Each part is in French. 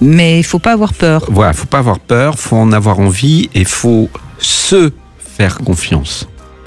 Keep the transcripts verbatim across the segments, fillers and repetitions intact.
Mais il faut pas avoir peur. Voilà, faut pas avoir peur, faut en avoir envie et faut se faire confiance.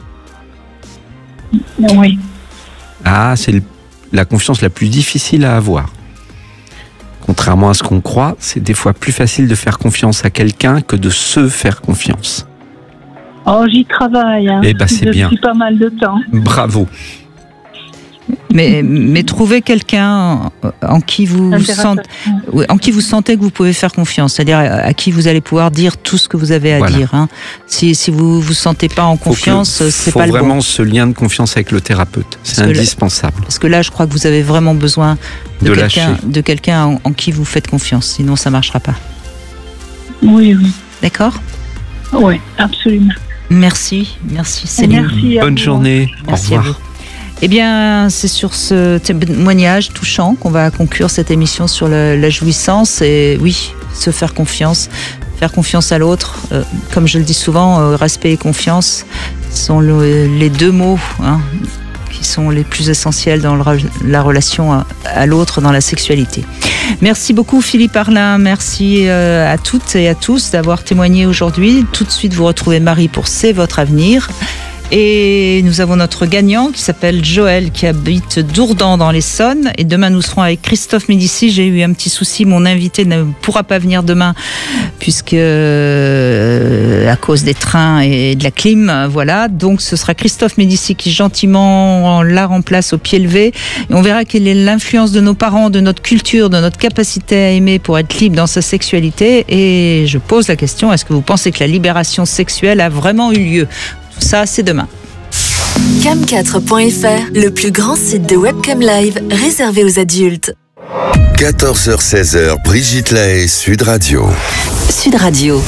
Oui. Ah, c'est le, la confiance la plus difficile à avoir. Contrairement à ce qu'on croit, c'est des fois plus facile de faire confiance à quelqu'un que de se faire confiance. Oh, j'y travaille. Hein. Eh ben, c'est Depuis bien. pas mal de temps. Bravo. Mais, mais trouvez quelqu'un en qui vous sentez, en qui vous sentez que vous pouvez faire confiance, c'est-à-dire à qui vous allez pouvoir dire tout ce que vous avez à Voilà. dire. Hein. Si, si vous vous sentez pas en confiance, faut que, c'est faut pas le vraiment bon. ce lien de confiance avec le thérapeute. C'est Parce que indispensable. Là, parce que là, je crois que vous avez vraiment besoin de, De quelqu'un, lâcher. de quelqu'un en, en qui vous faites confiance. Sinon, ça marchera pas. Oui, oui. D'accord ? Oui, absolument. Merci, merci Céline. Merci à Bonne vous. journée. Merci Au à revoir. vous. Eh bien, c'est sur ce témoignage touchant qu'on va conclure cette émission sur le, la jouissance. Et oui, se faire confiance, faire confiance à l'autre. Euh, comme je le dis souvent, euh, respect et confiance sont le, les deux mots hein, qui sont les plus essentiels dans le, la relation à, à l'autre, dans la sexualité. Merci beaucoup Philippe Arlin, merci euh, à toutes et à tous d'avoir témoigné aujourd'hui. Tout de suite, vous retrouvez Marie pour C'est votre avenir. Et nous avons notre gagnant qui s'appelle Joël, qui habite Dourdan dans l'Essonne. Et demain, nous serons avec Christophe Médicis. J'ai eu un petit souci, mon invité ne pourra pas venir demain puisque euh, à cause des trains et de la clim, voilà. Donc, ce sera Christophe Médicis qui gentiment la remplace au pied levé. Et on verra quelle est l'influence de nos parents, de notre culture, de notre capacité à aimer pour être libre dans sa sexualité. Et je pose la question, est-ce que vous pensez que la libération sexuelle a vraiment eu lieu ? Ça, c'est demain. cam quatre point f r, le plus grand site de webcam live réservé aux adultes. quatorze heures seize heures, Brigitte Lahaie, Sud Radio. Sud Radio.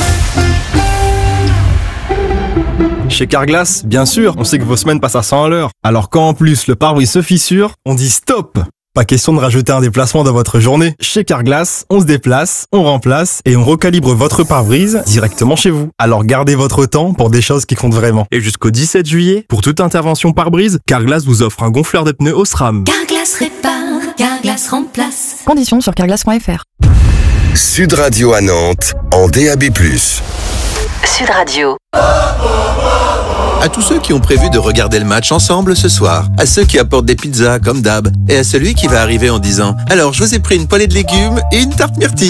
Chez Carglass, bien sûr, on sait que vos semaines passent à cent à l'heure. Alors quand en plus le pare-brise se fissure, on dit stop! Pas question de rajouter un déplacement dans votre journée. Chez Carglass, on se déplace, on remplace et on recalibre votre pare-brise directement chez vous. Alors gardez votre temps pour des choses qui comptent vraiment. Et jusqu'au dix-sept juillet, pour toute intervention pare-brise, Carglass vous offre un gonfleur de pneus Osram. Carglass répare, Carglass remplace. Conditions sur carglass point f r. Sud Radio à Nantes, en D A B plus. Sud Radio. À tous ceux qui ont prévu de regarder le match ensemble ce soir, à ceux qui apportent des pizzas comme d'hab, et à celui qui va arriver en disant « Alors, je vous ai pris une poêlée de légumes et une tarte myrtille !»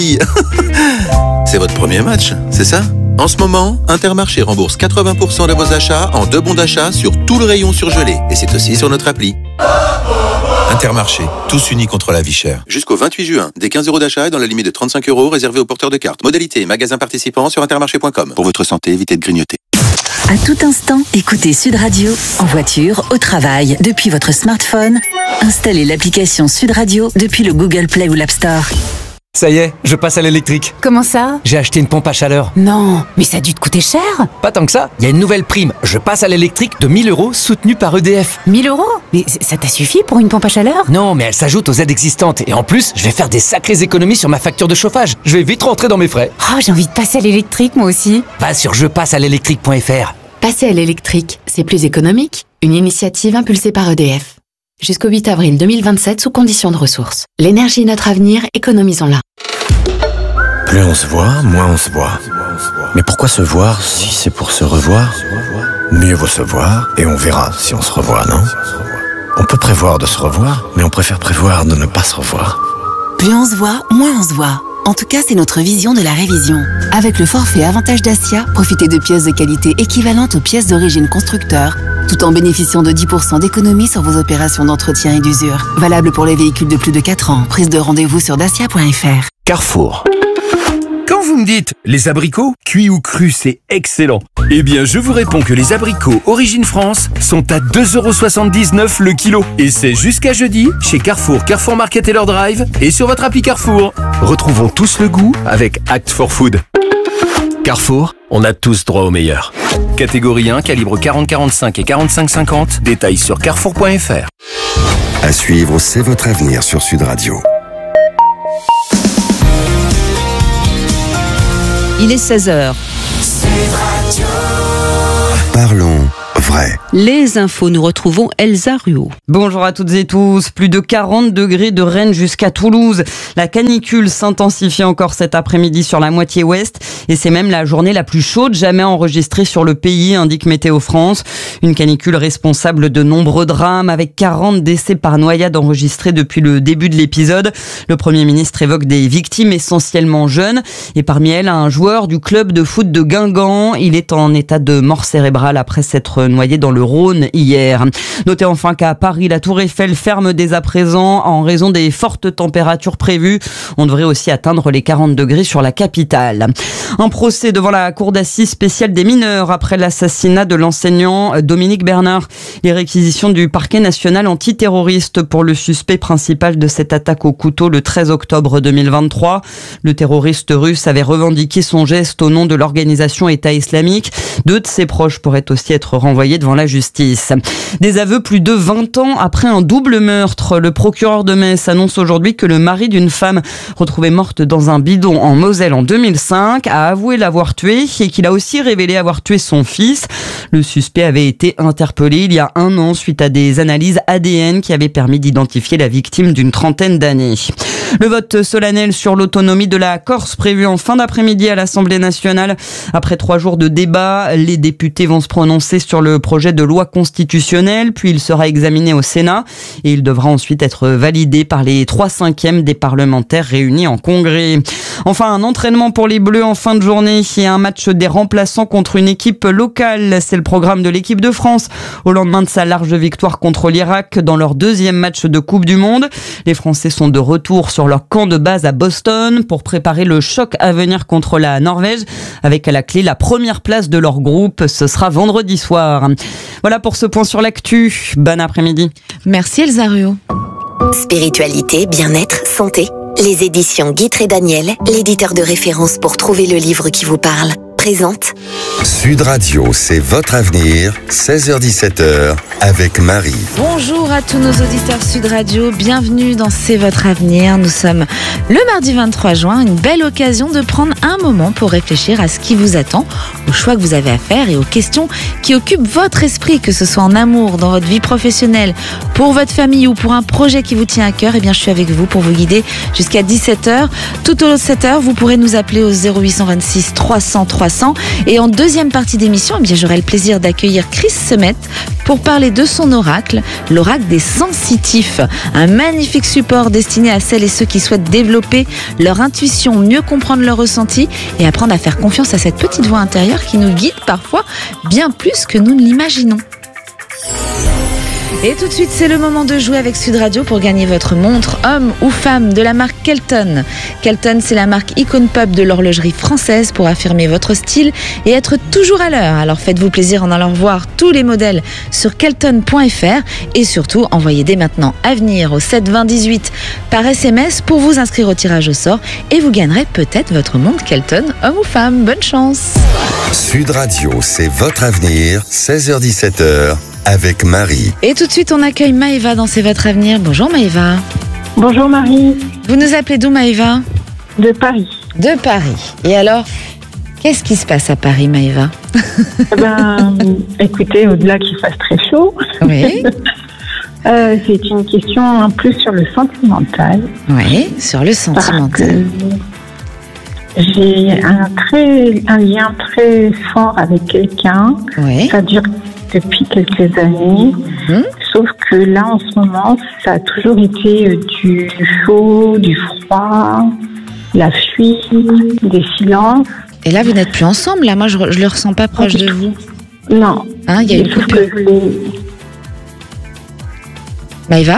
C'est votre premier match, c'est ça ? En ce moment, Intermarché rembourse quatre-vingts pour cent de vos achats en deux bons d'achat sur tout le rayon surgelé, et c'est aussi sur notre appli. Intermarché, tous unis contre la vie chère. Jusqu'au vingt-huit juin, des quinze euros d'achat et dans la limite de trente-cinq euros réservés aux porteurs de cartes. Modalité, magasin participant sur intermarché point com. Pour votre santé, évitez de grignoter. À tout instant, écoutez Sud Radio, en voiture, au travail, depuis votre smartphone. Installez l'application Sud Radio depuis le Google Play ou l'App Store. Ça y est, je passe à l'électrique. Comment ça ? J'ai acheté une pompe à chaleur. Non, mais ça a dû te coûter cher. Pas tant que ça, il y a une nouvelle prime. Je passe à l'électrique de mille euros soutenue par E D F. mille euros ? Mais ça t'a suffi pour une pompe à chaleur ? Non, mais elle s'ajoute aux aides existantes. Et en plus, je vais faire des sacrées économies sur ma facture de chauffage. Je vais vite rentrer dans mes frais. Oh, j'ai envie de passer à l'électrique moi aussi. Va sur je passe à l'électrique point f r. Passer à l'électrique, c'est plus économique. Une initiative impulsée par E D F. Jusqu'au huit avril deux mille vingt-sept sous conditions de ressources. L'énergie est notre avenir, économisons-la. Plus on se voit, moins on se voit. Mais pourquoi se voir si c'est pour se revoir ? Mieux vaut se voir et on verra si on se revoit, non ? On peut prévoir de se revoir, mais on préfère prévoir de ne pas se revoir. Plus on se voit, moins on se voit. En tout cas, c'est notre vision de la révision. Avec le forfait Avantage Dacia, profitez de pièces de qualité équivalentes aux pièces d'origine constructeur, tout en bénéficiant de dix pour cent d'économie sur vos opérations d'entretien et d'usure. Valable pour les véhicules de plus de quatre ans. Prise de rendez-vous sur dacia point f r. Carrefour. Quand vous me dites les abricots, cuits ou crus, c'est excellent. Eh bien, je vous réponds que les abricots Origine France sont à deux euros soixante-dix-neuf le kilo. Et c'est jusqu'à jeudi chez Carrefour, Carrefour Market et leur drive et sur votre appli Carrefour. Retrouvons tous le goût avec Act for Food. Carrefour, on a tous droit au meilleur. Catégorie un, calibre quarante quarante-cinq et quarante-cinq cinquante. Détails sur carrefour point f r. À suivre, c'est votre avenir sur Sud Radio. Il est seize heures. Parlons vrai. Les infos, nous retrouvons Elsa Ruot. Bonjour à toutes et tous. Plus de quarante degrés de Rennes jusqu'à Toulouse. La canicule s'intensifie encore cet après-midi sur la moitié ouest et c'est même la journée la plus chaude jamais enregistrée sur le pays, indique Météo France. Une canicule responsable de nombreux drames avec quarante décès par noyade enregistrés depuis le début de l'épisode. Le Premier ministre évoque des victimes essentiellement jeunes et parmi elles un joueur du club de foot de Guingamp. Il est en état de mort cérébrale après s'être noyé dans le Rhône hier. Notez enfin qu'à Paris, la Tour Eiffel ferme dès à présent en raison des fortes températures prévues. On devrait aussi atteindre les quarante degrés sur la capitale. Un procès devant la cour d'assises spéciale des mineurs après l'assassinat de l'enseignant Dominique Bernard. Les réquisitions du parquet national antiterroriste pour le suspect principal de cette attaque au couteau le treize octobre deux mille vingt-trois. Le terroriste russe avait revendiqué son geste au nom de l'organisation État islamique. Deux de ses proches pourraient aussi être renvoyés devant la justice. Des aveux plus de vingt ans après un double meurtre. Le procureur de Metz annonce aujourd'hui que le mari d'une femme retrouvée morte dans un bidon en Moselle en deux mille cinq a avoué l'avoir tuée et qu'il a aussi révélé avoir tué son fils. Le suspect avait été interpellé il y a un an suite à des analyses A D N qui avaient permis d'identifier la victime d'une trentaine d'années. Le vote solennel sur l'autonomie de la Corse prévu en fin d'après-midi à l'Assemblée nationale. Après trois jours de débat, les députés vont se prononcer sur le projet de loi constitutionnelle, puis il sera examiné au Sénat et il devra ensuite être validé par les trois cinquièmes des parlementaires réunis en congrès. Enfin, un entraînement pour les Bleus en fin de journée et un match des remplaçants contre une équipe locale. C'est le programme de l'équipe de France au lendemain de sa large victoire contre l'Irak dans leur deuxième match de Coupe du Monde. Les Français sont de retour sur leur camp de base à Boston pour préparer le choc à venir contre la Norvège avec à la clé la première place de leur groupe. Ce sera vendredi soir. Voilà pour ce point sur l'actu. Bon après-midi. Merci Elsa Ruot. Spiritualité, bien-être, santé. Les éditions Guitre et Daniel, l'éditeur de référence pour trouver le livre qui vous parle, présente Sud Radio, c'est votre avenir, seize heures dix-sept heures, avec Marie. Bonjour à tous nos auditeurs Sud Radio, bienvenue dans C'est votre avenir. Nous sommes le mardi vingt-trois juin, une belle occasion de prendre un moment pour réfléchir à ce qui vous attend, aux choix que vous avez à faire et aux questions qui occupent votre esprit, que ce soit en amour, dans votre vie professionnelle, pour votre famille ou pour un projet qui vous tient à cœur. Eh bien, je suis avec vous pour vous guider jusqu'à dix-sept heures. Tout au long de cette heure, vous pourrez nous appeler au zéro huit cent vingt-six trois cents trois cents. Et en deuxième partie d'émission, eh bien, j'aurai le plaisir d'accueillir Chris Semet pour parler de son oracle, l'oracle des sensitifs. Un magnifique support destiné à celles et ceux qui souhaitent développer leur intuition, mieux comprendre leur ressenti et apprendre à faire confiance à cette petite voix intérieure qui nous guide parfois bien plus que nous ne l'imaginons. Et tout de suite, c'est le moment de jouer avec Sud Radio pour gagner votre montre, homme ou femme, de la marque Kelton. Kelton, c'est la marque icône pub de l'horlogerie française pour affirmer votre style et être toujours à l'heure. Alors faites-vous plaisir en allant voir tous les modèles sur kelton point f r et surtout, envoyez dès maintenant Avenir au sept vingt dix-huit par S M S pour vous inscrire au tirage au sort et vous gagnerez peut-être votre montre Kelton, homme ou femme. Bonne chance. Sud Radio, c'est votre avenir, seize heures dix-sept heures. Avec Marie. Et tout de suite, on accueille Maëva dans C'est votre avenir. Bonjour Maëva. Bonjour Marie. Vous nous appelez d'où Maëva ? De Paris. De Paris. Et alors, qu'est-ce qui se passe à Paris Maëva ? Eh ben, écoutez, au-delà qu'il fasse très chaud, oui. euh, c'est une question en plus sur le sentimental. Oui, sur le sentimental. J'ai un, très, un lien très fort avec quelqu'un. Oui. Ça dure depuis quelques années, mmh. Sauf que là en ce moment ça a toujours été du chaud, du froid, la fuite, des silences. Et là vous n'êtes plus ensemble, là moi je, je le ressens pas proche de vous. Non. Hein, il y a une coupure. Maëva ?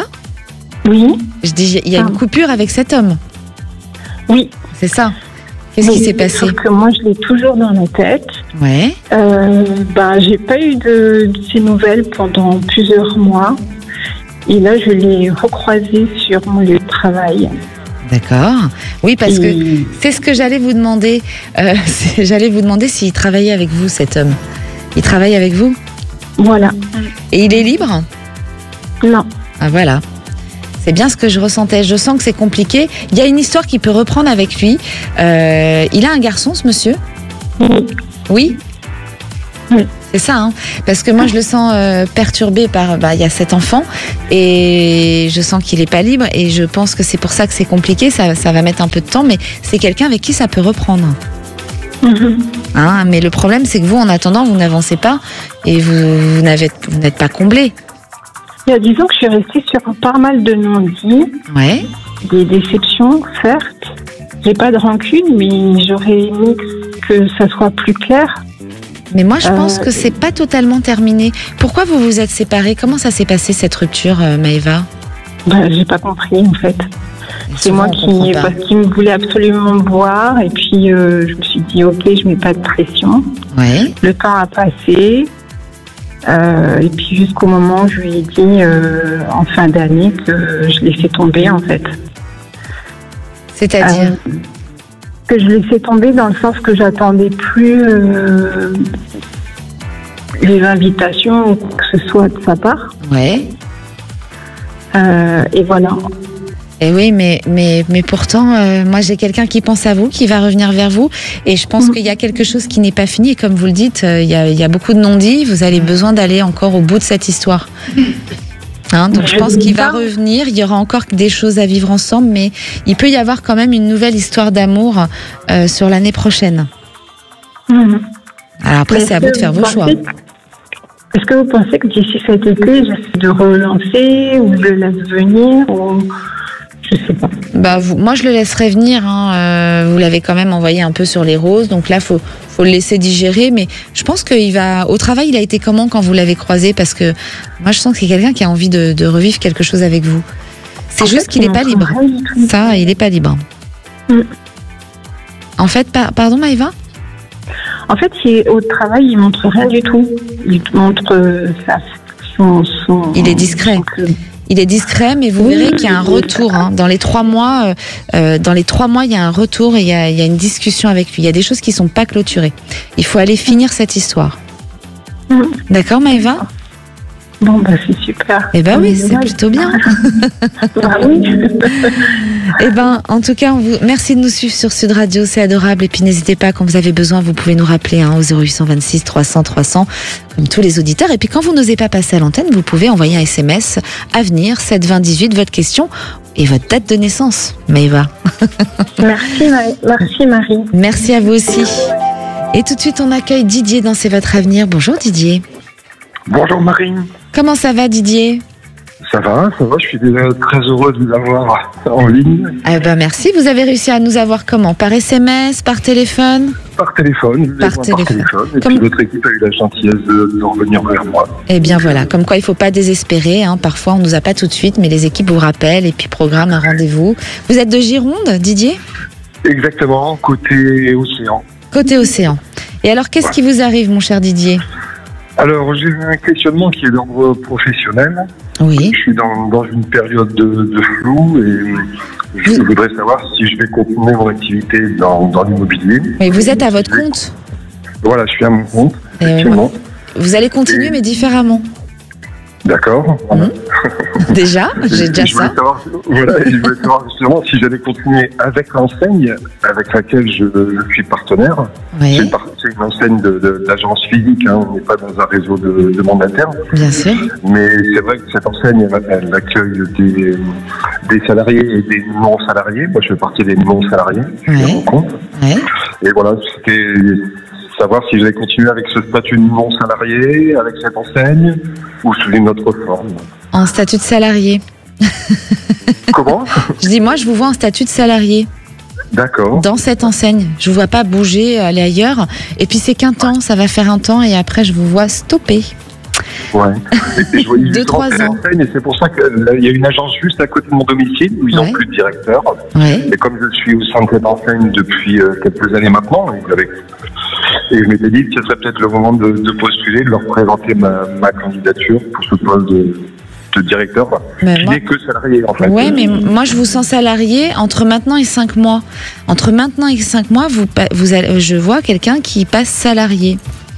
Oui. Je dis il y a ah. une coupure avec cet homme. Oui. C'est ça. Qu'est-ce Mais qui s'est passé ? Sauf que moi, je l'ai toujours dans la tête. Ouais. Euh, ben, j'ai pas eu de, de ces nouvelles pendant plusieurs mois. Et là, je l'ai recroisé sur mon lieu de travail. D'accord. Oui, parce et... que c'est ce que j'allais vous demander. Euh, j'allais vous demander s'il travaillait avec vous, cet homme. Il travaille avec vous ? Voilà. Et il est libre ? Non. Ah, voilà. C'est bien ce que je ressentais. Je sens que c'est compliqué. Il y a une histoire qui peut reprendre avec lui. Euh, il a un garçon, ce monsieur ? Oui. Oui ? Oui. C'est ça, hein. Parce que moi je le sens euh, perturbé par, bah, il y a cet enfant et je sens qu'il est pas libre et je pense que c'est pour ça que c'est compliqué, ça, ça va mettre un peu de temps, mais c'est quelqu'un avec qui ça peut reprendre. Mm-hmm. Hein, mais le problème c'est que vous, en attendant, vous n'avancez pas et vous, vous n'avez, vous n'êtes pas comblé. Il y a dix ans que je suis restée sur pas mal de non-dits, ouais. Des déceptions, certes. J'ai pas de rancune, mais j'aurais aimé que ça soit plus clair. Mais moi, je pense euh... que c'est pas totalement terminé. Pourquoi vous vous êtes séparés? Comment ça s'est passé cette rupture, euh, Maëva? Bah, j'ai pas compris en fait. Et c'est moi qui, parce qu'il me voulait absolument boire, et puis euh, je me suis dit ok, je mets pas de pression. Ouais. Le temps a passé, euh, et puis jusqu'au moment où je lui ai dit euh, en fin d'année que je l'ai fait tomber en fait. C'est-à-dire euh, que je l'ai fait tomber dans le sens que j'attendais plus euh, les invitations ou quoi que ce soit de sa part. Ouais. Euh, et voilà. Et oui, mais, mais, mais pourtant, euh, moi j'ai quelqu'un qui pense à vous, qui va revenir vers vous. Et je pense mmh. qu'il y a quelque chose qui n'est pas fini. Et comme vous le dites, euh, il y a, il y a beaucoup de non-dits. Vous avez besoin d'aller encore au bout de cette histoire. Hein, donc je pense qu'il va revenir, il y aura encore des choses à vivre ensemble, mais il peut y avoir quand même une nouvelle histoire d'amour euh, sur l'année prochaine. Mmh. Alors après, c'est à vous de faire vos choix. Est-ce que vous pensez que d'ici cet été, j'essaie de relancer ou je le laisse venir ou... Je sais pas. Bah vous, moi je le laisserai venir. Hein. Euh, vous l'avez quand même envoyé un peu sur les roses, donc là faut faut le laisser digérer. Mais je pense qu'il va au travail. Il a été comment quand vous l'avez croisé? Parce que moi je sens que c'est quelqu'un qui a envie de, de revivre quelque chose avec vous. C'est en juste fait, qu'il n'est pas libre. Ça, il n'est pas libre. Mm. En fait, par, pardon Maëva. En fait, il, au travail, il montre rien du tout. Il montre euh, ça, son, son. Il est discret. Son, Il est discret, mais vous verrez qu'il y a un retour. Hein. Dans les trois mois, euh, dans les trois mois, il y a un retour et il y a, il y a une discussion avec lui. Il y a des choses qui sont pas clôturées. Il faut aller finir cette histoire. Mmh. D'accord, Maëva? Bon, bah c'est super. Eh ben oui, c'est plutôt bien. Bah oui. Eh ben, en tout cas, on vous... merci de nous suivre sur Sud Radio, c'est adorable. Et puis n'hésitez pas, quand vous avez besoin, vous pouvez nous rappeler hein, au zéro huit deux six trois cents trois cents, comme tous les auditeurs. Et puis quand vous n'osez pas passer à l'antenne, vous pouvez envoyer un S M S Avenir sept vingt dix-huit, votre question et votre date de naissance, Maëva. Merci, Marie. Merci Marie. Merci à vous aussi. Et tout de suite, on accueille Didier dans C'est votre avenir. Bonjour Didier. Bonjour Marie. Comment ça va Didier? Ça va, ça va, je suis déjà très heureux de vous avoir en ligne. Eh ben merci, vous avez réussi à nous avoir comment? Par S M S, par téléphone? Par téléphone, par téléphone. Par téléphone. Et comme... puis votre équipe a eu la gentillesse de, de revenir vers moi. Eh bien voilà, comme quoi il ne faut pas désespérer, hein. Parfois on ne nous a pas tout de suite, mais les équipes vous rappellent et puis programment un rendez-vous. Vous êtes de Gironde, Didier? Exactement, côté océan. Côté océan. Et alors qu'est-ce ouais. qui vous arrive mon cher Didier? Alors, j'ai un questionnement qui est d'ordre professionnel. Oui. Je suis dans, dans une période de, de flou et je vous... voudrais savoir si je vais continuer mon activité dans, dans l'immobilier. Mais vous êtes à votre compte? Voilà, je suis à mon compte, effectivement. Vous allez continuer, et... mais différemment. D'accord. Voilà. Mmh. Déjà, j'ai déjà je ça. Savoir, voilà, et je voulais savoir justement si j'allais continuer avec l'enseigne avec laquelle je, je suis partenaire. Oui. C'est, une, c'est une enseigne de, de, d'agence physique, hein, on n'est pas dans un réseau de, de mandataires. Bien sûr. Mais c'est vrai que cette enseigne, elle, elle accueille des, des salariés et des non-salariés. Moi, je fais partie des non-salariés. Je suis à mon compte. Oui. Et voilà, c'était... savoir si j'allais continuer avec ce statut de non-salarié, avec cette enseigne, ou sous une autre forme. En statut de salarié. Comment? Je dis, moi, je vous vois en statut de salarié. D'accord. Dans cette enseigne. Je ne vous vois pas bouger, aller ailleurs. Et puis, c'est qu'un temps, ça va faire un temps, et après, je vous vois stopper. Ouais. Et, et je vois Deux, trois ans. Et c'est pour ça qu'il y a une agence juste à côté de mon domicile où ils n'ont ouais. plus de directeur. Ouais. Et comme je suis au sein de cette enseigne depuis euh, quelques années maintenant, avec... et je m'étais dit que ce serait peut-être le moment de, de postuler, de leur présenter ma, ma candidature pour ce poste de, de directeur. Mais qui moi... n'est que salarié en fait. Oui, mais moi je vous sens salarié entre maintenant et cinq mois. Entre maintenant et cinq mois, vous, vous allez, je vois quelqu'un qui passe salarié.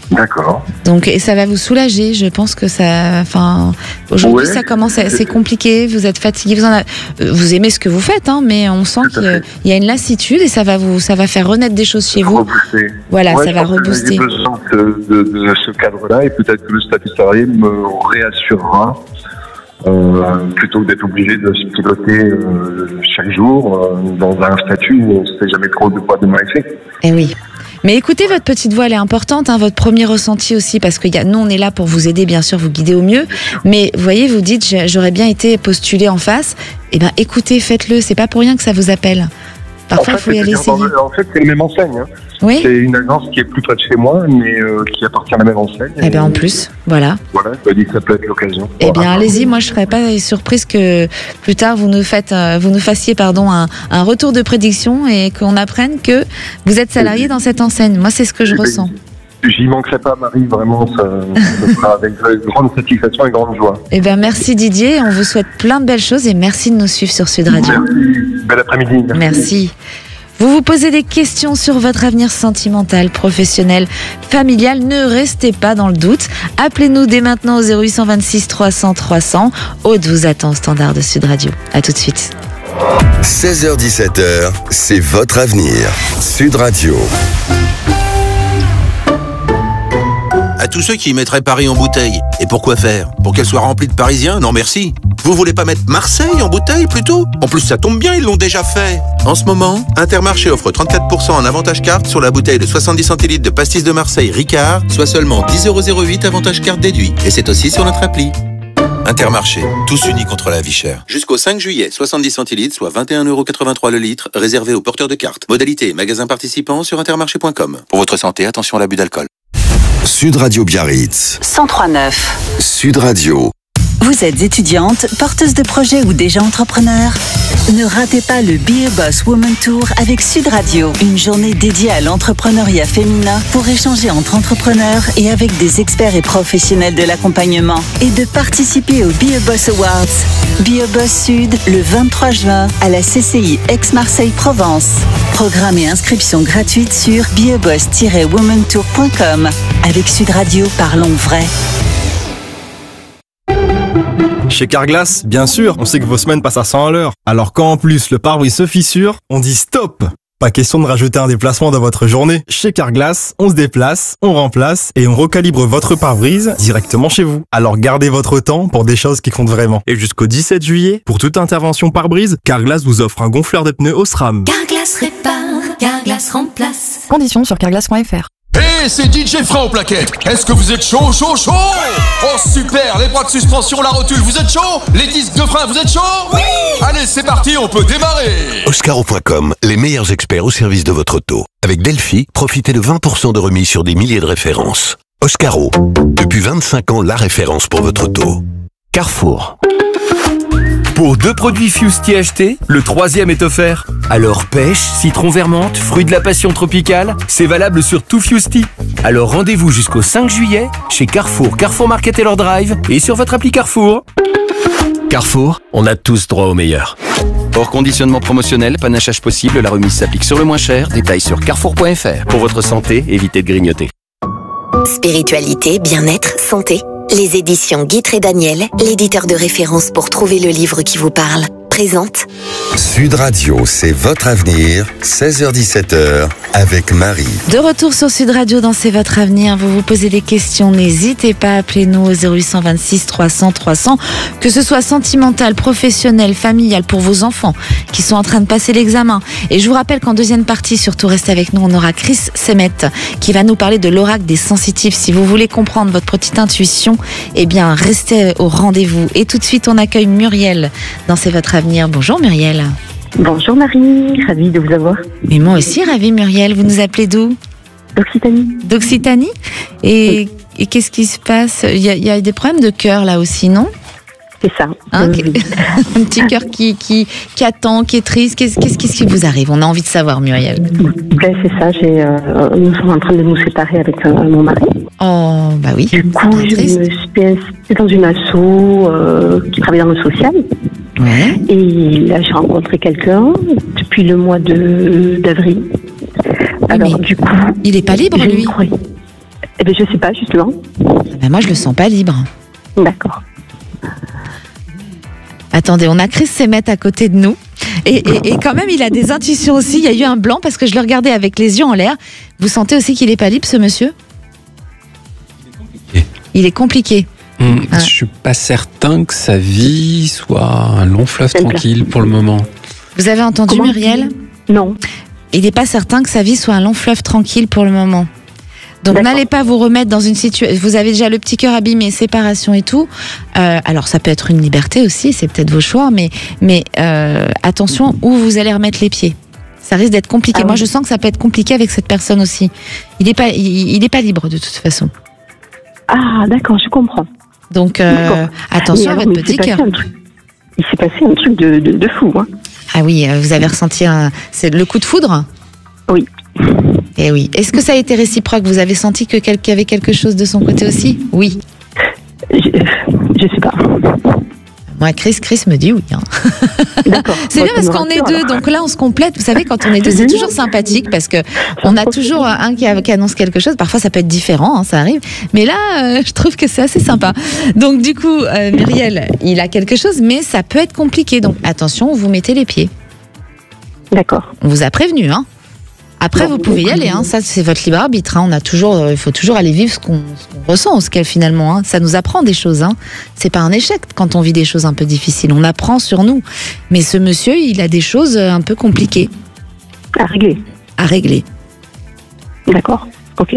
D'accord. Donc, et ça va vous soulager. Je pense que ça, enfin, aujourd'hui, Ouais. ça commence, à- c'est compliqué. Vous êtes fatigué, vous en avez- vous aimez ce que vous faites, hein, mais on sent qu'il y a une lassitude et ça va vous, ça va faire renaître des choses chez vous. Rebooster. Voilà, Ouais, ça je va pense que rebooster. J'ai besoin de, de, de ce cadre-là et peut-être que le statut salarié me réassurera euh, plutôt que d'être obligé de se piloter euh, chaque jour euh, dans un statut où on ne sait jamais trop de quoi demain est fait. Eh oui. Mais écoutez, votre petite voix, elle est importante, hein, votre premier ressenti aussi, parce que y a, nous, on est là pour vous aider, bien sûr, vous guider au mieux. Mais vous voyez, vous dites, j'ai- j'aurais bien été postulée en face. Eh ben, écoutez, faites-le. C'est pas pour rien que ça vous appelle. Parfois, il faut y aller c'est-à-dire essayer. dans- en fait, c'est la même enseigne. Hein. Oui. C'est une agence qui est plus près de chez moi, mais euh, qui appartient à la même enseigne. Eh bien, en plus, voilà. Voilà, je me dis que ça peut être l'occasion. Eh bien, allez-y. Moi, je serais pas surprise que plus tard vous nous faites, euh, vous nous fassiez, pardon, un, un retour de prédiction et qu'on apprenne que vous êtes salarié dans cette enseigne. Moi, c'est ce que je ressens. J'y manquerai pas, Marie, vraiment, ça, ça sera avec grande satisfaction et grande joie. Eh bien, merci Didier. On vous souhaite plein de belles choses et merci de nous suivre sur Sud Radio. Merci, bel après-midi. Merci. Vous vous posez des questions sur votre avenir sentimental, professionnel, familial, ne restez pas dans le doute. Appelez-nous dès maintenant au zéro huit cent vingt-six trois cents trois cents. Aude vous attend au standard de Sud Radio. À tout de suite. seize heures dix-sept heures, c'est votre avenir. Sud Radio. À tous ceux qui mettraient Paris en bouteille. Et pourquoi faire? Pour qu'elle soit remplie de Parisiens? Non merci. Vous voulez pas mettre Marseille en bouteille plutôt? En plus ça tombe bien, ils l'ont déjà fait. En ce moment, Intermarché offre trente-quatre pour cent en avantage carte sur la bouteille de soixante-dix centilitres de pastis de Marseille Ricard, soit seulement dix euros zéro huit avantage carte déduit. Et c'est aussi sur notre appli. Intermarché, tous unis contre la vie chère. Jusqu'au cinq juillet, soixante-dix centilitres, soit vingt et un euros quatre-vingt-trois le litre, réservé aux porteurs de cartes. Modalité, magasin participant sur intermarché point com. Pour votre santé, attention à l'abus d'alcool. Sud Radio Biarritz. cent trois neuf. Sud Radio. Vous êtes étudiante, porteuse de projet ou déjà entrepreneur? Ne ratez pas le Be a Boss Woman Tour avec Sud Radio. Une journée dédiée à l'entrepreneuriat féminin pour échanger entre entrepreneurs et avec des experts et professionnels de l'accompagnement. Et de participer au Be a Boss Awards. Be a Boss Sud le vingt-trois juin à la C C I Aix-Marseille-Provence. Programme et inscription gratuite sur be a boss tiret woman tour point com. Avec Sud Radio, parlons vrai. Chez Carglass, bien sûr, on sait que vos semaines passent à cent à l'heure. Alors quand en plus le pare-brise se fissure, on dit stop! Pas question de rajouter un déplacement dans votre journée. Chez Carglass, on se déplace, on remplace et on recalibre votre pare-brise directement chez vous. Alors gardez votre temps pour des choses qui comptent vraiment. Et jusqu'au dix-sept juillet, pour toute intervention pare-brise, Carglass vous offre un gonfleur de pneus Osram. Carglass répare, Carglass remplace. Conditions sur carglass point f r. Hey, c'est D J Fred aux plaquettes. Est-ce que vous êtes chaud, chaud, chaud? Oh super, les bras de suspension, la rotule, vous êtes chaud? Les disques de frein, vous êtes chaud? Oui. Allez, c'est parti, on peut démarrer. Oscaro point com, les meilleurs experts au service de votre auto. Avec Delphi, profitez de vingt pour cent de remise sur des milliers de références. Oscaro, depuis vingt-cinq ans, la référence pour votre auto. Carrefour. Pour deux produits Fusti achetés, le troisième est offert. Alors pêche, citron vermente, fruit de la passion tropicale, c'est valable sur tout Fusti. Alors rendez-vous jusqu'au cinq juillet chez Carrefour, Carrefour Market Taylor Drive et sur votre appli Carrefour. Carrefour, on a tous droit au meilleur. Hors conditionnement promotionnel, panachage possible, la remise s'applique sur le moins cher. Détails sur carrefour point f r. Pour votre santé, évitez de grignoter. Spiritualité, bien-être, santé. Les éditions Guitry et Daniel, l'éditeur de référence pour trouver le livre qui vous parle, présente Sud Radio, c'est votre avenir, seize heures dix-sept heures, avec Marie. De retour sur Sud Radio dans C'est votre avenir, vous vous posez des questions, n'hésitez pas, appelez-nous au zéro huit cent vingt-six trois cents trois cents, que ce soit sentimental, professionnel, familial, pour vos enfants qui sont en train de passer l'examen. Et je vous rappelle qu'en deuxième partie, surtout restez avec nous, on aura Chris Semet qui va nous parler de l'oracle des sensitifs. Si vous voulez comprendre votre petite intuition, eh bien restez au rendez-vous. Et tout de suite, on accueille Muriel dans C'est votre avenir. Bonjour Muriel. Bonjour Marie, ravie de vous avoir. Mais moi aussi ravie Muriel, vous nous appelez d'où? D'Occitanie. D'Occitanie. Et, et qu'est-ce qui se passe? Il y, a, il y a des problèmes de cœur là aussi, non? C'est ça. Hein, oui. Un petit cœur qui, qui, qui attend, qui est triste. Qu'est-ce, qu'est-ce, qu'est-ce qui vous arrive? On a envie de savoir Muriel. Ben, c'est ça, j'ai, euh, nous sommes en train de nous séparer avec euh, mon mari. Oh, bah oui. Du coup, je me suis inscrite dans une asso euh, qui travaille dans le social. Ouais. Et là, j'ai rencontré quelqu'un depuis le mois de, d'avril. Oui, alors, du coup. Il n'est pas libre, lui? Eh bien, je sais pas, justement. Ben moi, je le sens pas libre. D'accord. Attendez, on a Chris Semet à côté de nous. Et, et, et quand même, il a des intuitions aussi. Il y a eu un blanc parce que je le regardais avec les yeux en l'air. Vous sentez aussi qu'il est pas libre, ce monsieur ? Il est compliqué. Hum, ah. Je suis pas certain que sa vie soit un long fleuve tranquille pour le moment. Vous avez entendu, Comment Muriel ? Non. Il n'est pas certain que sa vie soit un long fleuve tranquille pour le moment. Donc D'accord. n'allez pas vous remettre dans une situation. Vous avez déjà le petit cœur abîmé, séparation et tout. Euh, alors ça peut être une liberté aussi, c'est peut-être vos choix, mais mais euh, attention où vous allez remettre les pieds. Ça risque d'être compliqué. Ah, Moi, oui. je sens que ça peut être compliqué avec cette personne aussi. Il n'est pas, il, il est pas libre de toute façon. Ah, d'accord, je comprends. Donc euh, attention alors, à votre petit cœur. Il s'est passé un truc de, de, de fou. Hein. Ah oui, vous avez ressenti un, c'est le coup de foudre ? Oui. Et oui. Est-ce que ça a été réciproque ? Vous avez senti que qu'il y avait quelque chose de son côté aussi ? Oui. Je, je sais pas. Moi, Chris, Chris me dit oui. Hein. D'accord. C'est bien parce qu'on est deux, donc là on se complète. Vous savez, quand on est deux, c'est toujours sympathique parce que on a toujours un qui, qui annonce quelque chose. Parfois, ça peut être différent, hein, ça arrive. Mais là, euh, je trouve que c'est assez sympa. Donc du coup, euh, Muriel, il a quelque chose, mais ça peut être compliqué. Donc attention, vous mettez les pieds. D'accord. On vous a prévenu, hein. Après, non, vous pouvez y aller, hein. Ça c'est votre libre arbitre. Hein. On a toujours, euh, il faut toujours aller vivre ce qu'on, ce qu'on ressent, ce qu'elle finalement. Hein. Ça nous apprend des choses. Hein. C'est pas un échec quand on vit des choses un peu difficiles. On apprend sur nous. Mais ce monsieur, il a des choses un peu compliquées à régler. À régler. D'accord. Ok.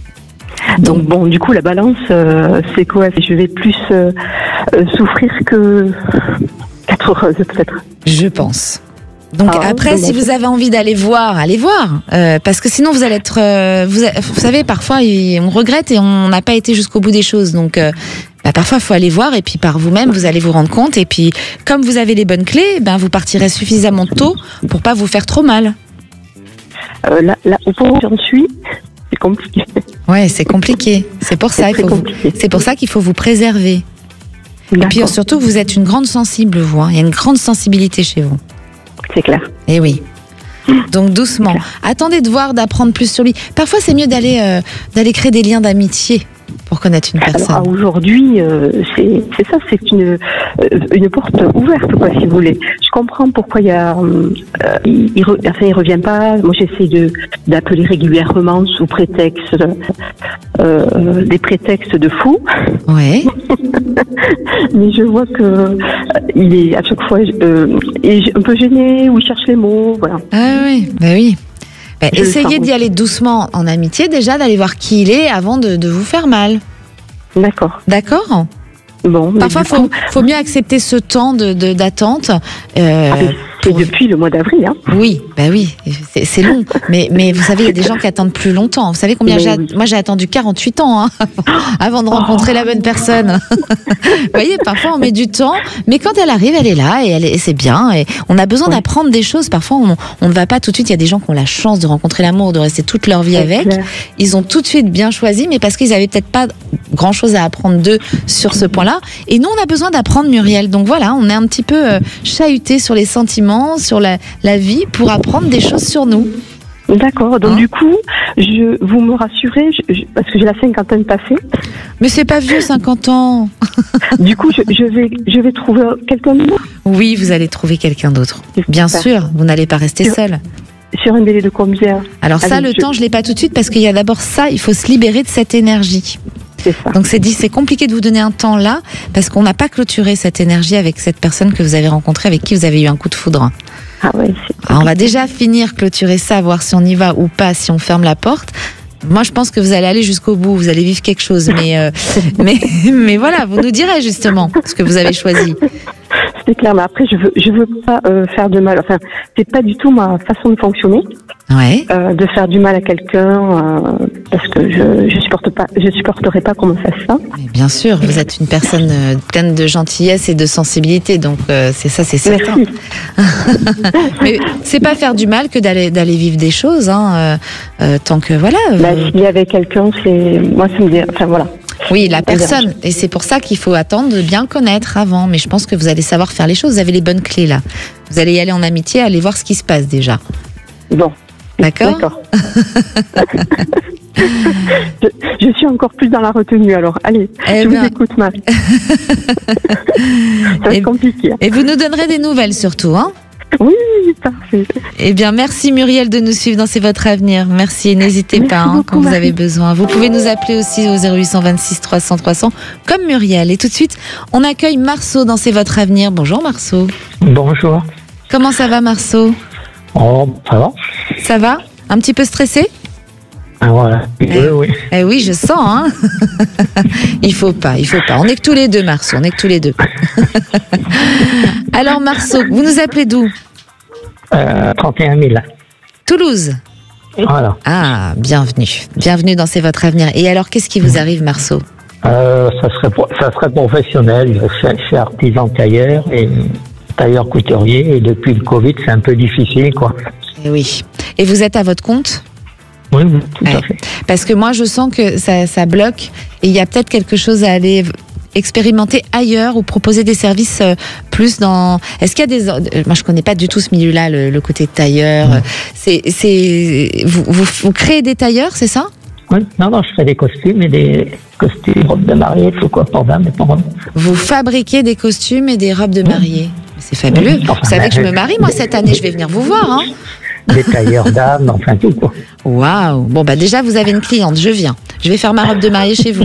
Donc bon, du coup, la balance, euh, c'est quoi ? Je vais plus euh, euh, souffrir que qu'être heureuse, peut-être. Je pense. Donc ah, après, si bon. vous avez envie d'aller voir, allez voir, euh, parce que sinon vous allez être, euh, vous, vous savez, parfois on regrette et on n'a pas été jusqu'au bout des choses. Donc euh, bah, parfois il faut aller voir et puis par vous-même vous allez vous rendre compte. Et puis comme vous avez les bonnes clés, ben vous partirez suffisamment tôt pour pas vous faire trop mal. Euh, là, là, au point où j'en suis, c'est compliqué. Ouais, c'est compliqué. C'est pour ça, il faut vous, c'est pour ça qu'il faut vous préserver. D'accord. Et puis surtout, vous êtes une grande sensible, vous. Hein. Il y a une grande sensibilité chez vous. C'est clair. Eh oui. Donc doucement. Attendez de voir, d'apprendre plus sur lui. Parfois, c'est mieux d'aller euh, d'aller créer des liens d'amitié pour connaître une personne. Alors aujourd'hui, euh, c'est c'est ça, c'est une euh, une porte ouverte, quoi, si vous voulez. Je comprends pourquoi il y a, euh, il, il, re, enfin, il revient pas. Moi, j'essaie de d'appeler régulièrement sous prétexte euh, des prétextes de fou. Ouais. Mais je vois que euh, il est à chaque fois euh, il est un peu gêné ou il cherche les mots, voilà. Ah oui, bah oui. Bah, essayez d'y aller doucement en amitié déjà, d'aller voir qui il est avant de, de vous faire mal. D'accord. D'accord. Bon. Parfois, il faut, coup... faut mieux accepter ce temps de, de, d'attente. Euh, ah, c'est pour... depuis le mois d'avril. Hein. Oui, bah oui, c'est, c'est long. mais, mais vous savez, il y a des gens qui attendent plus longtemps. Vous savez combien j'ai oui. Moi, j'ai attendu quarante-huit ans hein, avant de rencontrer oh. la bonne personne. Vous voyez, parfois, on met du temps. Mais quand elle arrive, elle est là et, elle est, et c'est bien. Et on a besoin oui. d'apprendre des choses. Parfois, on, on ne va pas tout de suite. Il y a des gens qui ont la chance de rencontrer l'amour, de rester toute leur vie c'est avec. Clair. Ils ont tout de suite bien choisi, mais parce qu'ils n'avaient peut-être pas grand-chose à apprendre d'eux sur ce point-là. Et nous, on a besoin d'apprendre, Muriel. Donc voilà, on est un petit peu euh, chahuté sur les sentiments, sur la, la vie, pour apprendre des choses sur nous. D'accord. Donc hein du coup, je, vous me rassurez, je, je, parce que j'ai la cinquantaine passée. Mais c'est pas vieux, cinquante ans. Du coup, je, je vais, je vais trouver quelqu'un d'autre. Oui, vous allez trouver quelqu'un d'autre. Bien Super. sûr, vous n'allez pas rester seul. Sur un délai de combien ? Alors ça, Allez, le je... temps, je l'ai pas tout de suite parce qu'il y a d'abord ça. Il faut se libérer de cette énergie. C'est ça. Donc c'est dit, c'est compliqué de vous donner un temps là parce qu'on n'a pas clôturé cette énergie avec cette personne que vous avez rencontrée, avec qui vous avez eu un coup de foudre. Ah ouais. Alors on va déjà finir clôturer ça, voir si on y va ou pas, si on ferme la porte. Moi, je pense que vous allez aller jusqu'au bout, vous allez vivre quelque chose, mais euh, mais mais voilà, vous nous direz justement ce que vous avez choisi. C'est clair, mais après, je veux je veux pas euh, faire de mal. Enfin, c'est pas du tout ma façon de fonctionner. Ouais. Euh, de faire du mal à quelqu'un euh, parce que je je supporte pas, je supporterai pas qu'on me fasse ça. Mais bien sûr, vous êtes une personne euh, pleine de gentillesse et de sensibilité, donc euh, c'est ça, c'est certain. Mais c'est pas faire du mal que d'aller d'aller vivre des choses, hein, euh, euh, tant que voilà. Euh... Bah, s'il y avait quelqu'un, c'est moi, ça me dit, enfin voilà. Oui, la personne. Et c'est pour ça qu'il faut attendre de bien connaître avant. Mais je pense que vous allez savoir faire les choses. Vous avez les bonnes clés là. Vous allez y aller en amitié, aller voir ce qui se passe déjà. Bon. D'accord ? D'accord. je, je suis encore plus dans la retenue, alors allez, eh je ben... vous écoute, Marie. Ça va être compliqué. Et vous nous donnerez des nouvelles surtout, hein? Oui, parfait. Eh bien, merci Muriel de nous suivre dans C'est votre avenir. Merci, n'hésitez merci pas hein, beaucoup, quand vous Marie. avez besoin. Vous pouvez nous appeler aussi au zéro huit deux six trois cents trois cents comme Muriel. Et tout de suite, on accueille Marceau dans C'est votre avenir. Bonjour Marceau. Bonjour. Comment ça va Marceau? Oh, ça va. Ça va? Un petit peu stressé? Ah, voilà. Eh, oui. Eh oui, je sens. Hein. il faut pas, il faut pas. On est que tous les deux, Marceau. On est que tous les deux. Alors, Marceau, vous nous appelez d'où? euh, trente et un mille. Toulouse. Voilà. Ah, bienvenue. Bienvenue dans C'est votre avenir. Et alors, qu'est-ce qui vous arrive, Marceau? euh, ça, serait, ça serait professionnel. Je suis artisan tailleur et tailleur couturier. Et depuis le Covid, c'est un peu difficile, quoi. Et oui. Et vous êtes à votre compte? Oui, oui, tout ouais. à fait. Parce que moi, je sens que ça, ça bloque et il y a peut-être quelque chose à aller expérimenter ailleurs ou proposer des services plus dans... Est-ce qu'il y a des... Moi, je connais pas du tout ce milieu-là, le, le côté tailleur. Mmh. C'est, c'est... Vous, vous, vous créez des tailleurs, c'est ça? Oui, non, non, je fais des costumes et des costumes, robes de mariée, tout quoi, pour dames et pour hommes. Vous fabriquez des costumes et des robes de mariée. Mmh. C'est fabuleux. Enfin, vous savez que je me marie, moi, cette année, je vais venir vous voir, hein. Des tailleurs d'âme, enfin tout quoi. Waouh. Bon bah déjà vous avez une cliente, je viens. Je vais faire ma robe de mariée chez vous.